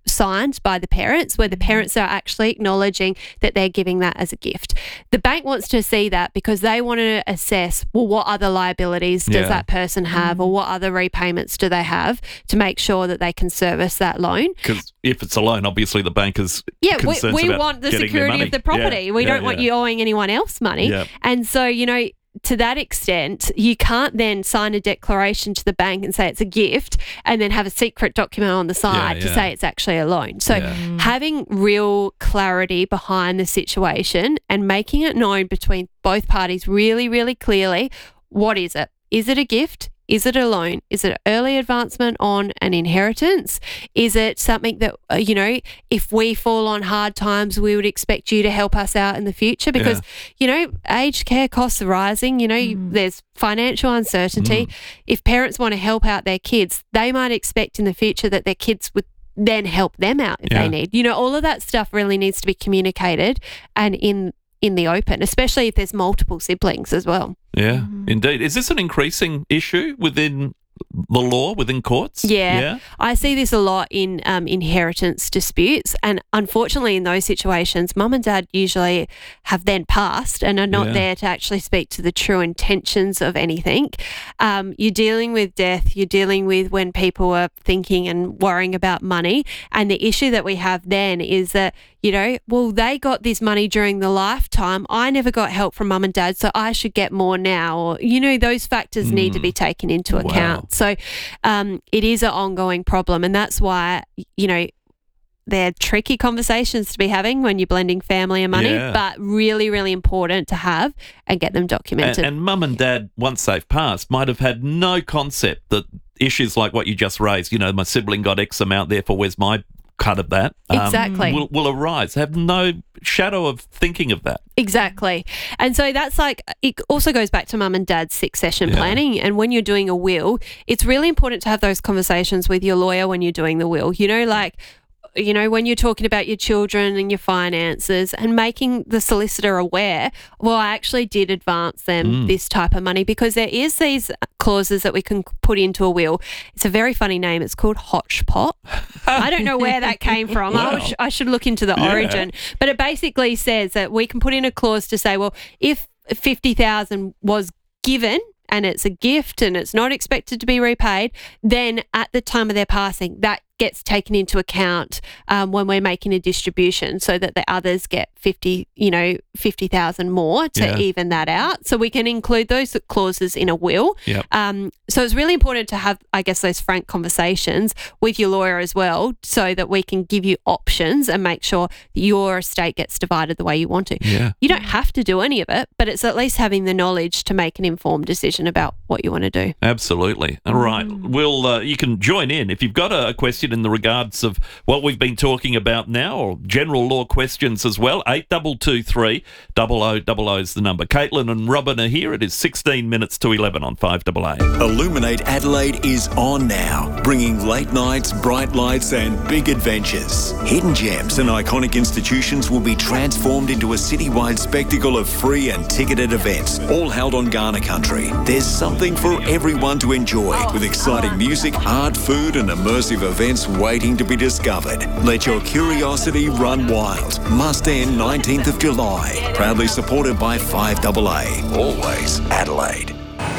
[SPEAKER 27] signed by the parents, where the parents are actually acknowledging that they're giving that as a gift. The bank wants to see that because they want to assess, well, what other liabilities does
[SPEAKER 9] Yeah.
[SPEAKER 27] that person have, or what other repayments do they have to make sure that they can service that loan.
[SPEAKER 9] Because if it's a loan, obviously the bank is
[SPEAKER 27] Yeah, we,
[SPEAKER 9] concerns
[SPEAKER 27] we
[SPEAKER 9] about
[SPEAKER 27] want the
[SPEAKER 9] getting their
[SPEAKER 27] security
[SPEAKER 9] money.
[SPEAKER 27] of the property.
[SPEAKER 9] Yeah,
[SPEAKER 27] we
[SPEAKER 9] yeah,
[SPEAKER 27] don't want
[SPEAKER 9] yeah.
[SPEAKER 27] you owing anyone else money.
[SPEAKER 9] Yeah.
[SPEAKER 27] And so, you know, to that extent, you can't then sign a declaration to the bank and say it's a gift and then have a secret document on the side
[SPEAKER 9] Yeah,
[SPEAKER 27] to
[SPEAKER 9] yeah.
[SPEAKER 27] say it's actually a loan. So
[SPEAKER 9] Yeah. Mm.
[SPEAKER 27] having real clarity behind the situation and making it known between both parties really, really clearly, what is it? Is it a gift? Is it a loan? Is it early advancement on an inheritance? Is it something that, uh, you know, if we fall on hard times, we would expect you to help us out in the future? Because, you know, aged care costs are rising. You know, you- there's financial uncertainty. If parents want to help out their kids, they might expect in the future that their kids would then help them out if
[SPEAKER 9] Yeah.
[SPEAKER 27] they need. You know, all of that stuff really needs to be communicated and in in the open, especially if there's multiple siblings as well.
[SPEAKER 9] Yeah, indeed. Is this an increasing issue within the law, within courts?
[SPEAKER 27] Yeah.
[SPEAKER 9] Yeah.
[SPEAKER 27] I see this a lot in um, inheritance disputes. And unfortunately, in those situations, mum and dad usually have then passed and are not
[SPEAKER 9] Yeah.
[SPEAKER 27] there to actually speak to the true intentions of anything. Um, you're dealing with death, you're dealing with when people are thinking and worrying about money. And the issue that we have then is that, you know, well, they got this money during the lifetime. I never got help from mum and dad, so I should get more now. Or, you know, those factors need to be taken into
[SPEAKER 9] Wow.
[SPEAKER 27] account. So um, it is an ongoing problem. And that's why, you know, they're tricky conversations to be having when you're blending family and money,
[SPEAKER 9] Yeah.
[SPEAKER 27] but really, really important to have and get them
[SPEAKER 9] And,
[SPEAKER 27] documented.
[SPEAKER 9] and mum and dad, once they've passed, might have had no concept that issues like what you just raised, you know, my sibling got X amount, therefore where's my cut of that? um,
[SPEAKER 27] Exactly.
[SPEAKER 9] Will, will arise. Have no shadow of thinking of that.
[SPEAKER 27] Exactly. And so that's like, it also goes back to mum and dad's succession
[SPEAKER 9] Yeah.
[SPEAKER 27] planning. And when you're doing a will, it's really important to have those conversations with your lawyer when you're doing the will. You know, like, you know, when you're talking about your children and your finances and making the solicitor aware, well, I actually did advance them
[SPEAKER 9] Mm.
[SPEAKER 27] this type of money, because there is these clauses that we can put into a will. It's a very funny name. It's called Hotchpot. I don't know where that came from. I,
[SPEAKER 9] Wow.
[SPEAKER 27] sh- I should look into the
[SPEAKER 9] Yeah.
[SPEAKER 27] origin. But it basically says that we can put in a clause to say, well, if fifty thousand was given and it's a gift and it's not expected to be repaid, then at the time of their passing, that gets taken into account um, when we're making a distribution, so that the others get fifty, you know, fifty thousand more to
[SPEAKER 9] Yeah.
[SPEAKER 27] even that out. So we can include those clauses in a will.
[SPEAKER 9] Yep.
[SPEAKER 27] Um, so it's really important to have, I guess, those frank conversations with your lawyer as well, so that we can give you options and make sure that your estate gets divided the way you want to.
[SPEAKER 9] Yeah.
[SPEAKER 27] You don't have to do any of it, but it's at least having the knowledge to make an informed decision about what you want to do.
[SPEAKER 9] Absolutely. All right. We'll, uh, you can join in if you've got a, a question in the regards of what we've been talking about now, or general law questions as well. eight two two three, double oh double oh is the number. Caitlin and Robin are here. It is sixteen minutes to eleven on five A A.
[SPEAKER 8] Illuminate Adelaide is on now, bringing late nights, bright lights and big adventures. Hidden gems and iconic institutions will be transformed into a citywide spectacle of free and ticketed events, all held on Ghana country. There's something for everyone to enjoy, with exciting music, art, food and immersive events waiting to be discovered. Let your curiosity run wild. Must end nineteenth of July. Proudly supported by five A A. Always Adelaide.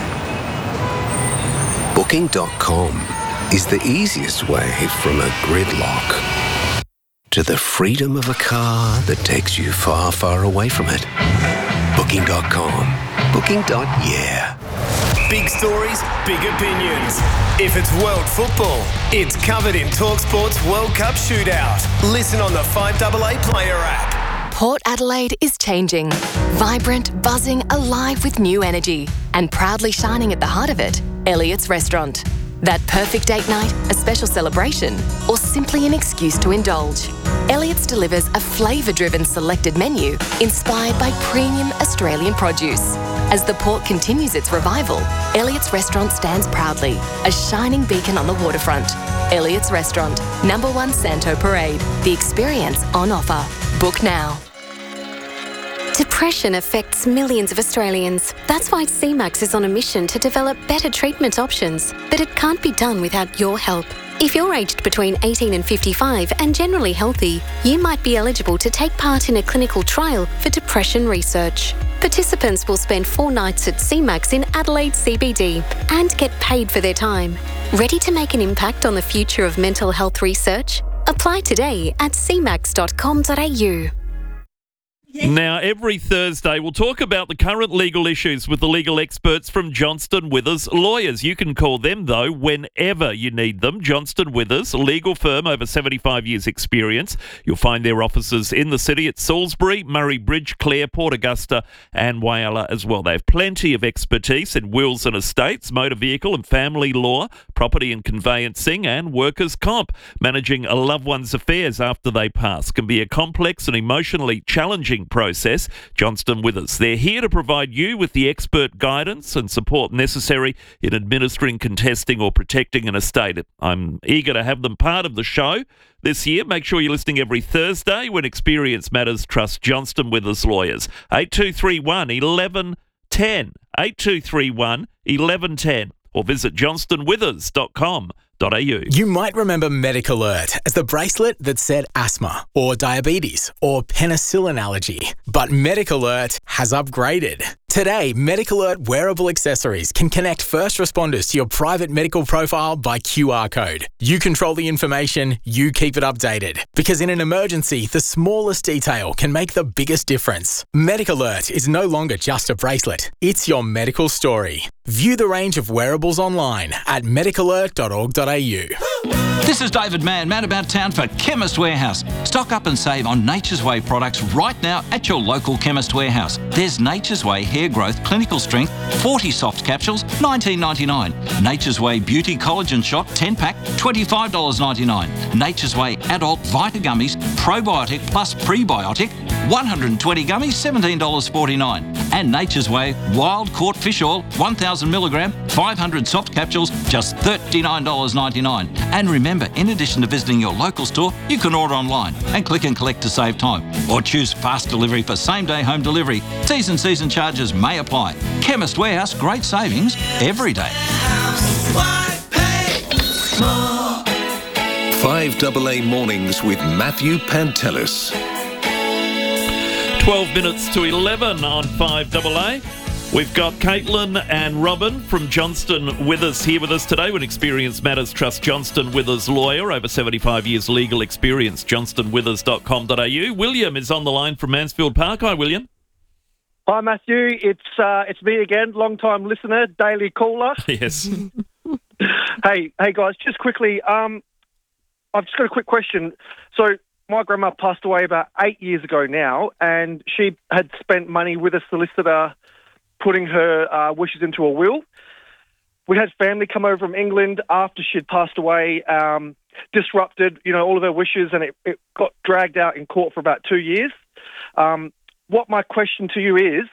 [SPEAKER 6] Booking dot com is the easiest way from a gridlock to the freedom of a car that takes you far, far away from it. Booking dot com. Booking. Yeah.
[SPEAKER 7] Big stories, big opinions. If it's world football, it's covered in TalkSport's World Cup Shootout. Listen on the five A A player app.
[SPEAKER 26] Port Adelaide is changing. Vibrant, buzzing, alive with new energy. And proudly shining at the heart of it, Elliott's Restaurant. That perfect date night, a special celebration, or simply an excuse to indulge. Elliott's delivers a flavour-driven selected menu inspired by premium Australian produce. As the port continues its revival, Elliott's Restaurant stands proudly, a shining beacon on the waterfront. Elliott's Restaurant, number one Santo Parade. The experience on offer. Book now.
[SPEAKER 16] Depression affects millions of Australians. That's why C MAX is on a mission to develop better treatment options. But it can't be done without your help. If you're aged between eighteen and fifty-five and generally healthy, you might be eligible to take part in a clinical trial for depression research. Participants will spend four nights at C MAX in Adelaide C B D and get paid for their time. Ready to make an impact on the future of mental health research? Apply today at c max dot com dot a u.
[SPEAKER 9] Now, every Thursday, we'll talk about the current legal issues with the legal experts from Johnston Withers Lawyers. You can call them, though, whenever you need them. Johnston Withers, a legal firm over seventy-five years' experience. You'll find their offices in the city at Salisbury, Murray Bridge, Clare, Port Augusta and Whyalla as well. They have plenty of expertise in wills and estates, motor vehicle and family law, property and conveyancing and workers' comp. Managing a loved one's affairs after they pass can be a complex and emotionally challenging process. Johnston Withers, they're here to provide you with the expert guidance and support necessary in administering, contesting or protecting an estate. I'm eager to have them part of the show this year. Make sure you're listening every Thursday. When experience matters, trust Johnston Withers Lawyers. eight two three one, one one one zero, eight two three one, one one one zero or visit johnston withers dot com dot a u.
[SPEAKER 10] You might remember MedicAlert as the bracelet that said asthma or diabetes or penicillin allergy. But MedicAlert has upgraded. Today, MedicAlert wearable accessories can connect first responders to your private medical profile by Q R code. You control the information, you keep it updated. Because in an emergency, the smallest detail can make the biggest difference. MedicAlert is no longer just a bracelet. It's your medical story. View the range of wearables online at medic alert dot org dot a u.
[SPEAKER 11] This is David Mann, man about town for Chemist Warehouse. Stock up and save on Nature's Way products right now at your local Chemist Warehouse. There's Nature's Way Hair Growth Clinical Strength forty soft capsules, nineteen ninety-nine. Nature's Way Beauty Collagen Shot ten pack, twenty-five dollars ninety-nine. Nature's Way Adult Vita Gummies Probiotic Plus Prebiotic, one hundred twenty gummies, seventeen dollars forty-nine. And Nature's Way Wild Caught Fish Oil, one thousand milligram, five hundred soft capsules, just thirty-nine dollars ninety-nine. And remember, in addition to visiting your local store, you can order online and click and collect to save time. Or choose fast delivery for same-day home delivery. T's and C's and charges may apply. Chemist Warehouse, great savings every day.
[SPEAKER 8] five double A Mornings with Matthew Pantelis.
[SPEAKER 9] twelve minutes to eleven on five double A. We've got Caitlin and Robin from Johnston Withers here with us today. When experience matters, trust Johnston Withers Lawyer. Over seventy-five years legal experience, johnston withers dot com dot a u. William is on the line from Mansfield Park. Hi, William.
[SPEAKER 12] Hi, Matthew. It's uh, it's me again, long-time listener, daily caller.
[SPEAKER 9] Yes.
[SPEAKER 12] hey, hey guys, just quickly, um, I've just got a quick question. So my grandma passed away about eight years ago now, and she had spent money with a solicitor putting her uh, wishes into a will. We had family come over from England after she'd passed away, um, disrupted, you know, all of her wishes, and it, it got dragged out in court for about two years. Um, what my question to you is,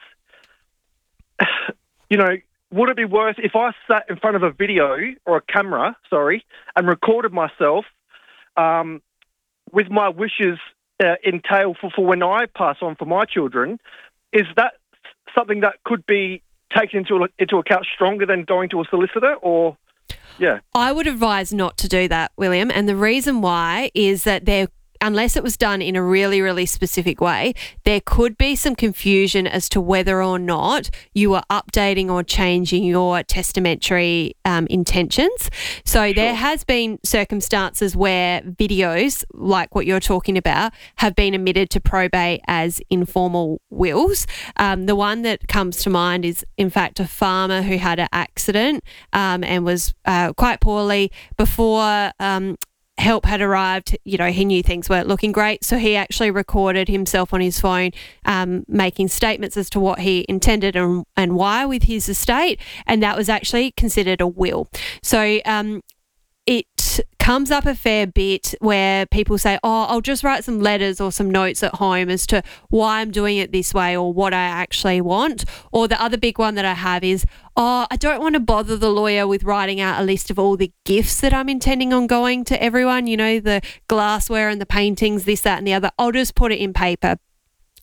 [SPEAKER 12] you know, would it be worth if I sat in front of a video or a camera, sorry, and recorded myself um, with my wishes uh, entail for, for when I pass on for my children? Is that something that could be taken into into account stronger than going to a solicitor, or yeah?
[SPEAKER 27] I would advise not to do that, William, and the reason why is that there, unless it was done in a really, really specific way, there could be some confusion as to whether or not you are updating or changing your testamentary um, intentions. So sure. There has been circumstances where videos, like what you're talking about, have been admitted to probate as informal wills. Um, the one that comes to mind is, in fact, a farmer who had an accident um, and was uh, quite poorly before um, help had arrived. You know, he knew things weren't looking great, so he actually recorded himself on his phone um, making statements as to what he intended and, and why with his estate, and that was actually considered a will. So um, it comes up a fair bit where people say, oh, I'll just write some letters or some notes at home as to why I'm doing it this way or what I actually want. Or the other big one that I have is, oh, I don't want to bother the lawyer with writing out a list of all the gifts that I'm intending on going to everyone, you know, the glassware and the paintings, this, that and the other. I'll just put it in paper.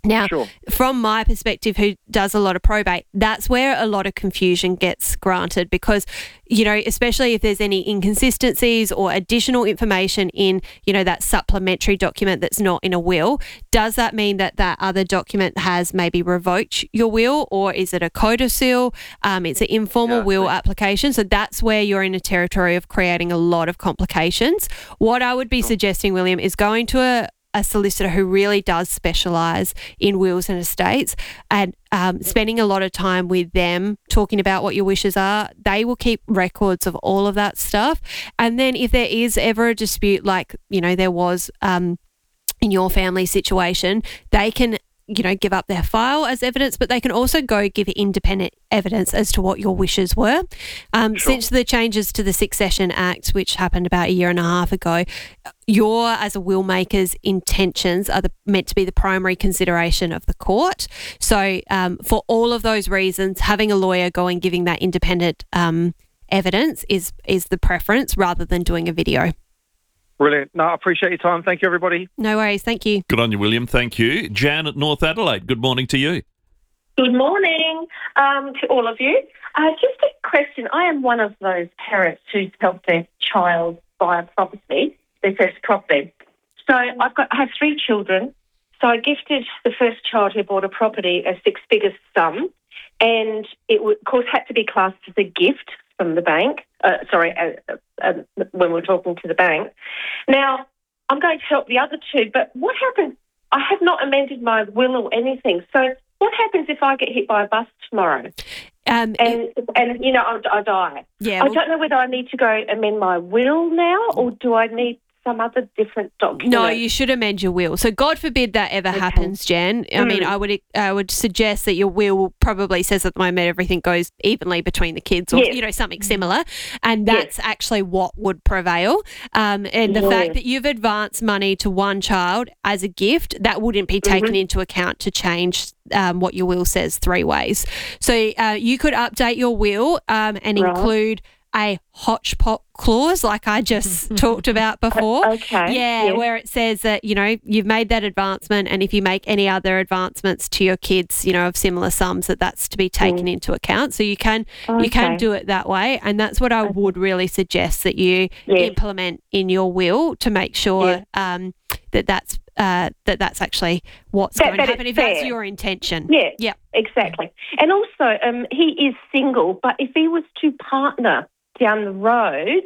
[SPEAKER 27] Now,
[SPEAKER 12] Sure.
[SPEAKER 27] from my perspective, who does a lot of probate, that's where a lot of confusion gets granted because, you know, especially if there's any inconsistencies or additional information in, you know, that supplementary document that's not in a will, does that mean that that other document has maybe revoked your will, or is it a codicil? Um, it's an informal will application. So that's where you're in a territory of creating a lot of complications. What I would be suggesting, William, is going to a a solicitor who really does specialise in wills and estates and um, spending a lot of time with them talking about what your wishes are. They will keep records of all of that stuff. And then if there is ever a dispute like, you know, there was um, in your family situation, they can you know, give up their file as evidence, but they can also go give independent evidence as to what your wishes were. Um,
[SPEAKER 12] Sure.
[SPEAKER 27] Since the changes to the Succession Act, which happened about a year and a half ago, your, as a will maker's intentions are the, meant to be the primary consideration of the court. So um, for all of those reasons, having a lawyer go and giving that independent um, evidence is is the preference rather than doing a video.
[SPEAKER 12] Brilliant. No, I appreciate your time. Thank you, everybody.
[SPEAKER 27] No worries. Thank you.
[SPEAKER 9] Good on you, William. Thank you. Jan at North Adelaide, good morning to you.
[SPEAKER 13] Good morning um, to all of you. Uh, just a question. I am one of those parents who's helped their child buy a property, their first property. So I've got, I have three children. So I gifted the first child who bought a property a six-figure sum, and it would, of course had to be classed as a gift from the bank. Uh, sorry, uh, uh, when we're talking to the bank. Now, I'm going to help the other two, but what happens? I have not amended my will or anything. So what happens if I get hit by a bus tomorrow?
[SPEAKER 27] Um,
[SPEAKER 13] and, and, you know, I, I die.
[SPEAKER 27] Yeah,
[SPEAKER 13] I
[SPEAKER 27] well-
[SPEAKER 13] don't know whether I need to go amend my will now or do I need some other different document?
[SPEAKER 27] No, you should amend your will. So God forbid that ever
[SPEAKER 13] Okay.
[SPEAKER 27] happens, Jan. I mean,
[SPEAKER 13] Mm.
[SPEAKER 27] I would I would suggest that your will probably says at the moment everything goes evenly between the kids or,
[SPEAKER 13] Yes.
[SPEAKER 27] you know, something similar. And that's actually what would prevail. Um, and the
[SPEAKER 13] Yes.
[SPEAKER 27] fact that you've advanced money to one child as a gift, that wouldn't be taken
[SPEAKER 13] Mhm.
[SPEAKER 27] into account to change um, what your will says three ways. So uh, you could update your will um, and
[SPEAKER 13] Right.
[SPEAKER 27] include a hodgepodge clause like I just talked about before.
[SPEAKER 13] Okay,
[SPEAKER 27] Yeah,
[SPEAKER 13] yes.
[SPEAKER 27] where it says that, you know, you've made that advancement and if you make any other advancements to your kids, you know, of similar sums, that that's to be taken into account. So you can you can
[SPEAKER 13] Okay.
[SPEAKER 27] do it that way, and that's what I would really suggest that you
[SPEAKER 13] Yes.
[SPEAKER 27] implement in your will to make sure
[SPEAKER 13] Yes.
[SPEAKER 27] um, that that's uh, that that's actually what's
[SPEAKER 13] That-
[SPEAKER 27] going
[SPEAKER 13] that
[SPEAKER 27] to
[SPEAKER 13] it's
[SPEAKER 27] happen if that's
[SPEAKER 13] fair.
[SPEAKER 27] your intention.
[SPEAKER 13] Yeah,
[SPEAKER 27] Yeah.
[SPEAKER 13] exactly. And also, um, he is single, but if he was to partner down the road,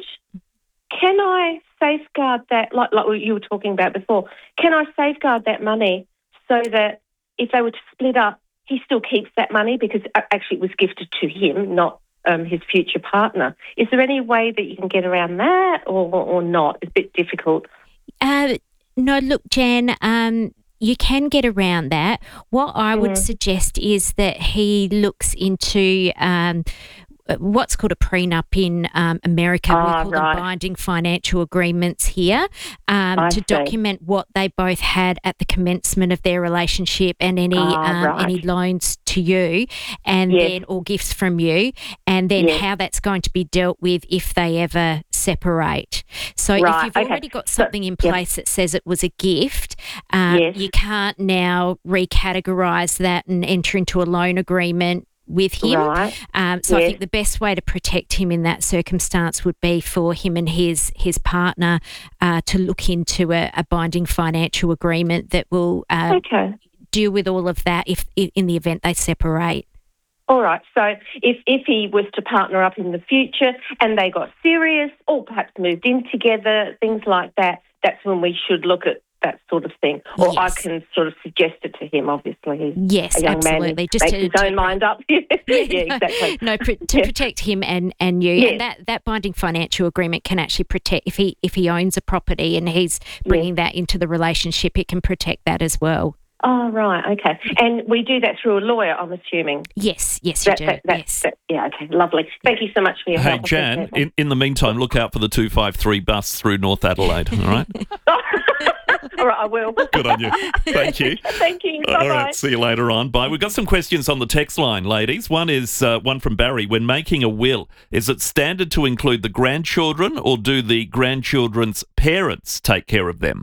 [SPEAKER 13] can I safeguard that, like, like you were talking about before, can I safeguard that money so that if they were to split up, he still keeps that money because uh, actually it was gifted to him, not um, his future partner? Is there any way that you can get around that or, or not? It's a bit difficult.
[SPEAKER 5] Uh, no, look, Jan, um, you can get around that. What I would
[SPEAKER 13] Mm.
[SPEAKER 5] suggest is that he looks into um, what's called a prenup in um, America.
[SPEAKER 13] Ah,
[SPEAKER 5] we call
[SPEAKER 13] right.
[SPEAKER 5] them binding financial agreements here um,
[SPEAKER 13] I
[SPEAKER 5] to
[SPEAKER 13] see.
[SPEAKER 5] document what they both had at the commencement of their relationship and any
[SPEAKER 13] Ah,
[SPEAKER 5] um,
[SPEAKER 13] right.
[SPEAKER 5] any loans to you and
[SPEAKER 13] Yes.
[SPEAKER 5] then or gifts from you, and then
[SPEAKER 13] Yes.
[SPEAKER 5] how that's going to be dealt with if they ever separate. So if
[SPEAKER 13] Right,
[SPEAKER 5] you've
[SPEAKER 13] okay.
[SPEAKER 5] already got
[SPEAKER 13] So-
[SPEAKER 5] something in
[SPEAKER 13] yep.
[SPEAKER 5] place that says it was a gift, um,
[SPEAKER 13] Yes.
[SPEAKER 5] you can't now recategorise that and enter into a loan agreement with him.
[SPEAKER 13] Right.
[SPEAKER 5] Um, so I
[SPEAKER 13] Yes.
[SPEAKER 5] think the best way to protect him in that circumstance would be for him and his his partner uh, to look into a, a binding financial agreement that will uh,
[SPEAKER 13] Okay.
[SPEAKER 5] deal with all of that if in the event they separate.
[SPEAKER 13] All right. So if, if he was to partner up in the future and they got serious or perhaps moved in together, things like that, that's when we should look at that sort of thing. Or I can sort of suggest it to him, obviously. He's
[SPEAKER 5] Yes,
[SPEAKER 13] a young man
[SPEAKER 5] absolutely.
[SPEAKER 13] who
[SPEAKER 5] Just
[SPEAKER 13] makes
[SPEAKER 5] to-
[SPEAKER 13] his
[SPEAKER 5] to-
[SPEAKER 13] own mind up. yeah,
[SPEAKER 5] no,
[SPEAKER 13] exactly.
[SPEAKER 5] No, pr- to
[SPEAKER 13] Yeah.
[SPEAKER 5] protect him and, and you,
[SPEAKER 13] Yes.
[SPEAKER 5] and that, that binding financial agreement can actually protect if he if he owns a property and he's bringing that into the relationship, it can protect that as well.
[SPEAKER 13] Oh, right. Okay. And we do that through a lawyer, I'm assuming.
[SPEAKER 5] Yes, yes,
[SPEAKER 13] That,
[SPEAKER 5] you
[SPEAKER 13] that,
[SPEAKER 5] do.
[SPEAKER 13] that,
[SPEAKER 5] yes.
[SPEAKER 13] that- yeah, okay. Lovely. Thank you so much for your
[SPEAKER 9] Hey,
[SPEAKER 13] help. I
[SPEAKER 9] Jan,
[SPEAKER 13] appreciate
[SPEAKER 9] in, in the meantime, look out for the two five three bus through North Adelaide, all right?
[SPEAKER 13] that. All right, I will.
[SPEAKER 9] Good on you. Thank you.
[SPEAKER 13] Thank you.
[SPEAKER 9] All
[SPEAKER 13] Bye-bye.
[SPEAKER 9] right, see you later on. Bye. We've got some questions on the text line, ladies. One is uh, one from Barry. When making a will, is it standard to include the grandchildren or do the grandchildren's parents take care of them?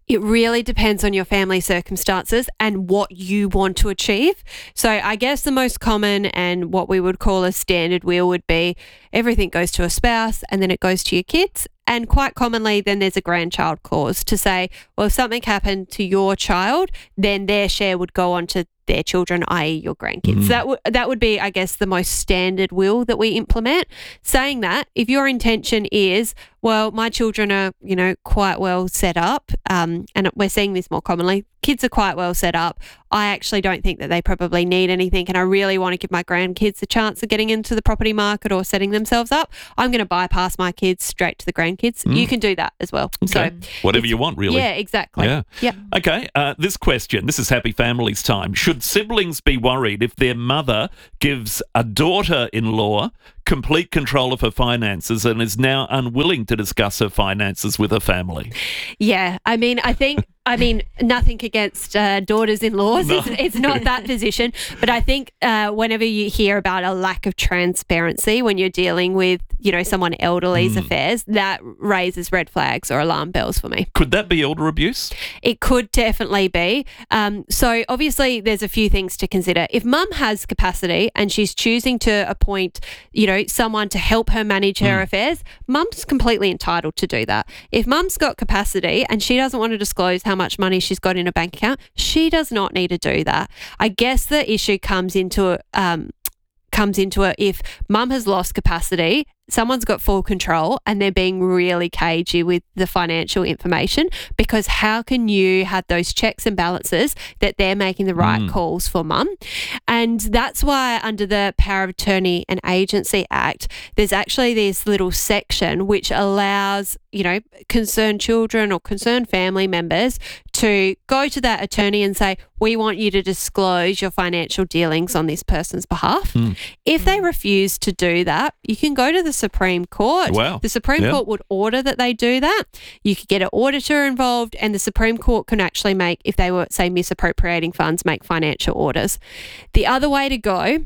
[SPEAKER 27] It really depends on your family circumstances and what you want to achieve. So I guess the most common and what we would call a standard will would be everything goes to a spouse and then it goes to your kids. And quite commonly, then there's a grandchild clause to say, well, if something happened to your child, then their share would go on to their children, that is your grandkids. Mm. That, w- that would be, I guess, the most standard will that we implement. Saying that, if your intention is, well, my children are, you know, quite well set up, um, and we're seeing this more commonly, kids are quite well set up. I actually don't think that they probably need anything, and I really want to give my grandkids a chance of getting into the property market or setting themselves up. I'm going to bypass my kids straight to the grandkids. Mm. You can do that as well.
[SPEAKER 9] Okay. So whatever you want, really.
[SPEAKER 27] Yeah, exactly.
[SPEAKER 9] Yeah.
[SPEAKER 27] Yep.
[SPEAKER 9] Okay. Uh, this question, this is Happy Families time. Should siblings be worried if their mother gives a daughter-in-law complete control of her finances and is now unwilling to discuss her finances with her family?
[SPEAKER 27] Yeah, I mean, I think, I mean, nothing against uh, daughters-in-laws. No. It's, it's not that position. But I think uh, whenever you hear about a lack of transparency when you're dealing with, you know, someone elderly's mm. affairs, that raises red flags or alarm bells for me.
[SPEAKER 9] Could that be elder abuse?
[SPEAKER 27] It could definitely be. Um, so obviously there's a few things to consider. If mum has capacity and she's choosing to appoint, you know, someone to help her manage her mm. affairs, mum's completely entitled to do that. If mum's got capacity and she doesn't want to disclose how much money she's got in a bank account, she does not need to do that. I guess the issue comes into um, comes into it if mum has lost capacity, someone's got full control and they're being really cagey with the financial information, because how can you have those checks and balances that they're making the right mm. calls for mum? And that's why under the Power of Attorney and Agency Act, there's actually this little section which allows, you know, concerned children or concerned family members to go to that attorney and say, we want you to disclose your financial dealings on this person's behalf. Mm. If they refuse to do that, you can go to the Supreme Court.
[SPEAKER 9] Wow.
[SPEAKER 27] The Supreme
[SPEAKER 9] yeah.
[SPEAKER 27] Court would order that they do that. You could get an auditor involved, and the Supreme Court can actually make, if they were, say, misappropriating funds, make financial orders. The other way to go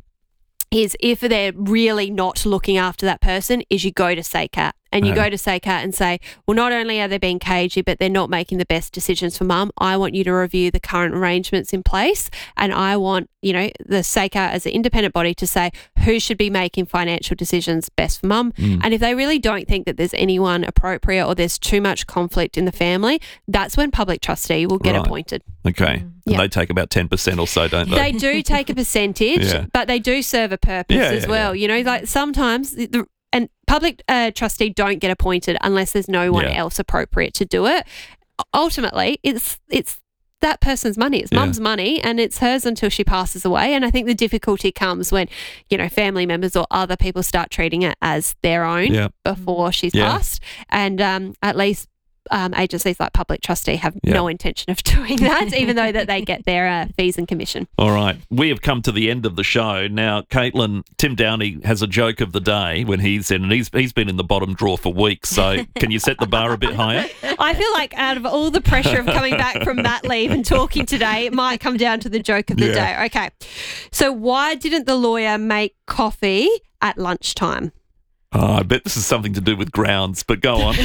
[SPEAKER 27] is if they're really not looking after that person, is you go to S A C A T. And you
[SPEAKER 9] Yeah.
[SPEAKER 27] go to S A C A T and say, well, not only are they being cagey, but they're not making the best decisions for mum. I want you to review the current arrangements in place, and I want, you know, the S A C A T as an independent body to say who should be making financial decisions best for mum.
[SPEAKER 9] Mm.
[SPEAKER 27] And if they really don't think that there's anyone appropriate or there's too much conflict in the family, that's when public trustee will get
[SPEAKER 9] Right.
[SPEAKER 27] appointed.
[SPEAKER 9] Okay. And
[SPEAKER 27] Yeah.
[SPEAKER 9] they take about ten percent or so, don't they?
[SPEAKER 27] They do take a percentage,
[SPEAKER 9] Yeah.
[SPEAKER 27] but they do serve a purpose
[SPEAKER 9] Yeah,
[SPEAKER 27] as
[SPEAKER 9] yeah,
[SPEAKER 27] well. You know, like sometimes the, the and public uh, trustee don't get appointed unless there's no one
[SPEAKER 9] Yeah.
[SPEAKER 27] else appropriate to do it. Ultimately, it's it's that person's money. It's
[SPEAKER 9] Yeah.
[SPEAKER 27] mum's money, and it's hers until she passes away. And I think the difficulty comes when, you know, family members or other people start treating it as their own
[SPEAKER 9] Yeah.
[SPEAKER 27] before she's
[SPEAKER 9] Yeah.
[SPEAKER 27] passed. And um, at least um, agencies like public trustee have
[SPEAKER 9] Yeah.
[SPEAKER 27] no intention of doing that, even though that they get their uh, fees and commission.
[SPEAKER 9] All right. We have come to the end of the show. Now, Caitlin, Tim Downey has a joke of the day when he's in, and he's he's been in the bottom drawer for weeks. So can you set the bar a bit higher?
[SPEAKER 27] I feel like out of all the pressure of coming back from mat leave and talking today, it might come down to the joke of the
[SPEAKER 9] Yeah.
[SPEAKER 27] day. Okay. So why didn't the lawyer make coffee at lunchtime?
[SPEAKER 9] Oh, I bet this is something to do with grounds, but go on.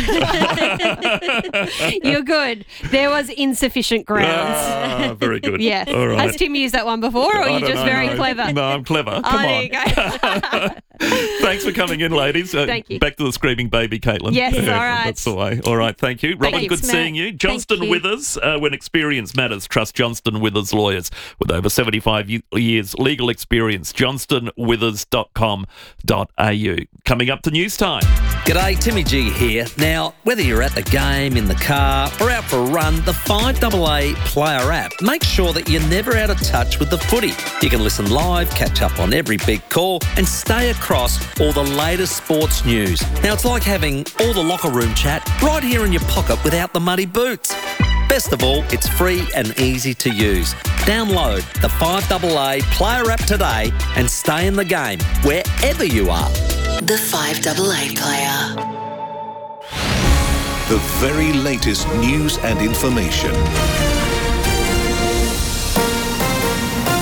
[SPEAKER 27] You're good. There was insufficient grounds.
[SPEAKER 9] Ah, very good.
[SPEAKER 27] Yes.
[SPEAKER 9] All right.
[SPEAKER 27] Has Tim used that one before, or are
[SPEAKER 9] I
[SPEAKER 27] you
[SPEAKER 9] don't
[SPEAKER 27] just
[SPEAKER 9] know,
[SPEAKER 27] very
[SPEAKER 9] no.
[SPEAKER 27] clever?
[SPEAKER 9] No, I'm clever.
[SPEAKER 27] Oh,
[SPEAKER 9] Come
[SPEAKER 27] there
[SPEAKER 9] on.
[SPEAKER 27] you go.
[SPEAKER 9] Thanks for coming in, ladies. Uh,
[SPEAKER 27] Thank you.
[SPEAKER 9] Back to the screaming baby, Caitlin.
[SPEAKER 27] Yes,
[SPEAKER 9] Yeah,
[SPEAKER 27] all right.
[SPEAKER 9] That's the way. All right, thank you. Robin,
[SPEAKER 27] you.
[SPEAKER 9] good
[SPEAKER 27] Thanks,
[SPEAKER 9] seeing
[SPEAKER 27] Matt.
[SPEAKER 9] you. Johnston
[SPEAKER 27] Thank you.
[SPEAKER 9] Withers, uh, when experience matters, trust Johnston Withers lawyers with over seventy-five y- years legal experience. johnston withers dot com dot a u. Coming up to news time.
[SPEAKER 14] G'day, Timmy G here. Now, whether you're at the game, in the car, or out for a run, the five double A Player app makes sure that you're never out of touch with the footy. You can listen live, catch up on every big call, and stay across all the latest sports news. Now, it's like having all the locker room chat right here in your pocket without the muddy boots. Best of all, it's free and easy to use. Download the five double A Player app today and stay in the game wherever you are.
[SPEAKER 15] The five double A Player.
[SPEAKER 8] The very latest news and information.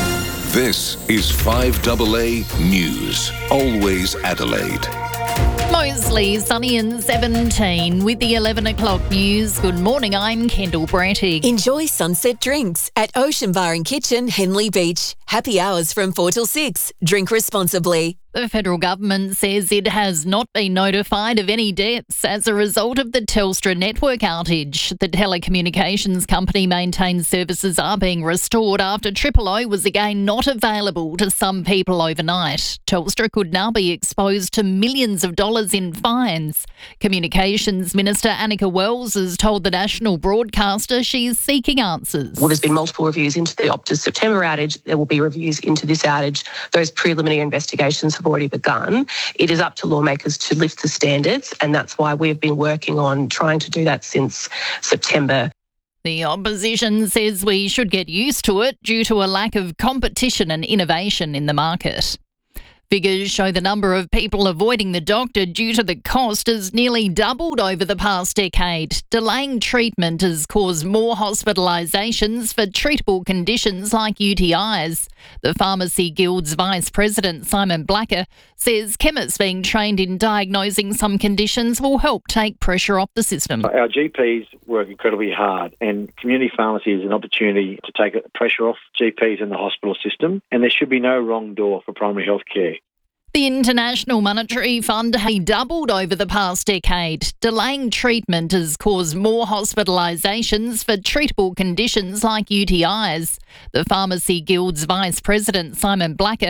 [SPEAKER 8] This is five double A News. Always Adelaide.
[SPEAKER 1] Mostly sunny and seventeen with the eleven o'clock news. Good morning, I'm Kendall Brattig.
[SPEAKER 17] Enjoy sunset drinks at Ocean Bar and Kitchen, Henley Beach. Happy hours from four till six. Drink responsibly.
[SPEAKER 1] The federal government says it has not been notified of any deaths as a result of the Telstra network outage. The telecommunications company maintains services are being restored after Triple O was again not available to some people overnight. Telstra could now be exposed to millions of dollars in fines. Communications Minister Annika Wells has told the national broadcaster she's seeking answers.
[SPEAKER 19] Well, there's been multiple reviews into the Optus September outage. There will be reviews into this outage. Those preliminary investigations have already begun. It is up to lawmakers to lift the standards, and that's why we've been working on trying to do that since September.
[SPEAKER 1] The opposition says we should get used to it due to a lack of competition and innovation in the market. Figures show the number of people avoiding the doctor due to the cost has nearly doubled over the past decade. Delaying treatment has caused more hospitalisations for treatable conditions like U T Is. The Pharmacy Guild's Vice President, Simon Blacker, says chemists being trained in diagnosing some conditions will help take pressure off the system.
[SPEAKER 20] Our G Ps work incredibly hard, and community pharmacy is an opportunity to take pressure off G Ps in the hospital system, and there should be no wrong door for primary health care.
[SPEAKER 1] The International Monetary Fund has doubled over the past decade. Delaying treatment has caused more hospitalisations for treatable conditions like U T Is. The Pharmacy Guild's Vice President, Simon Blacker,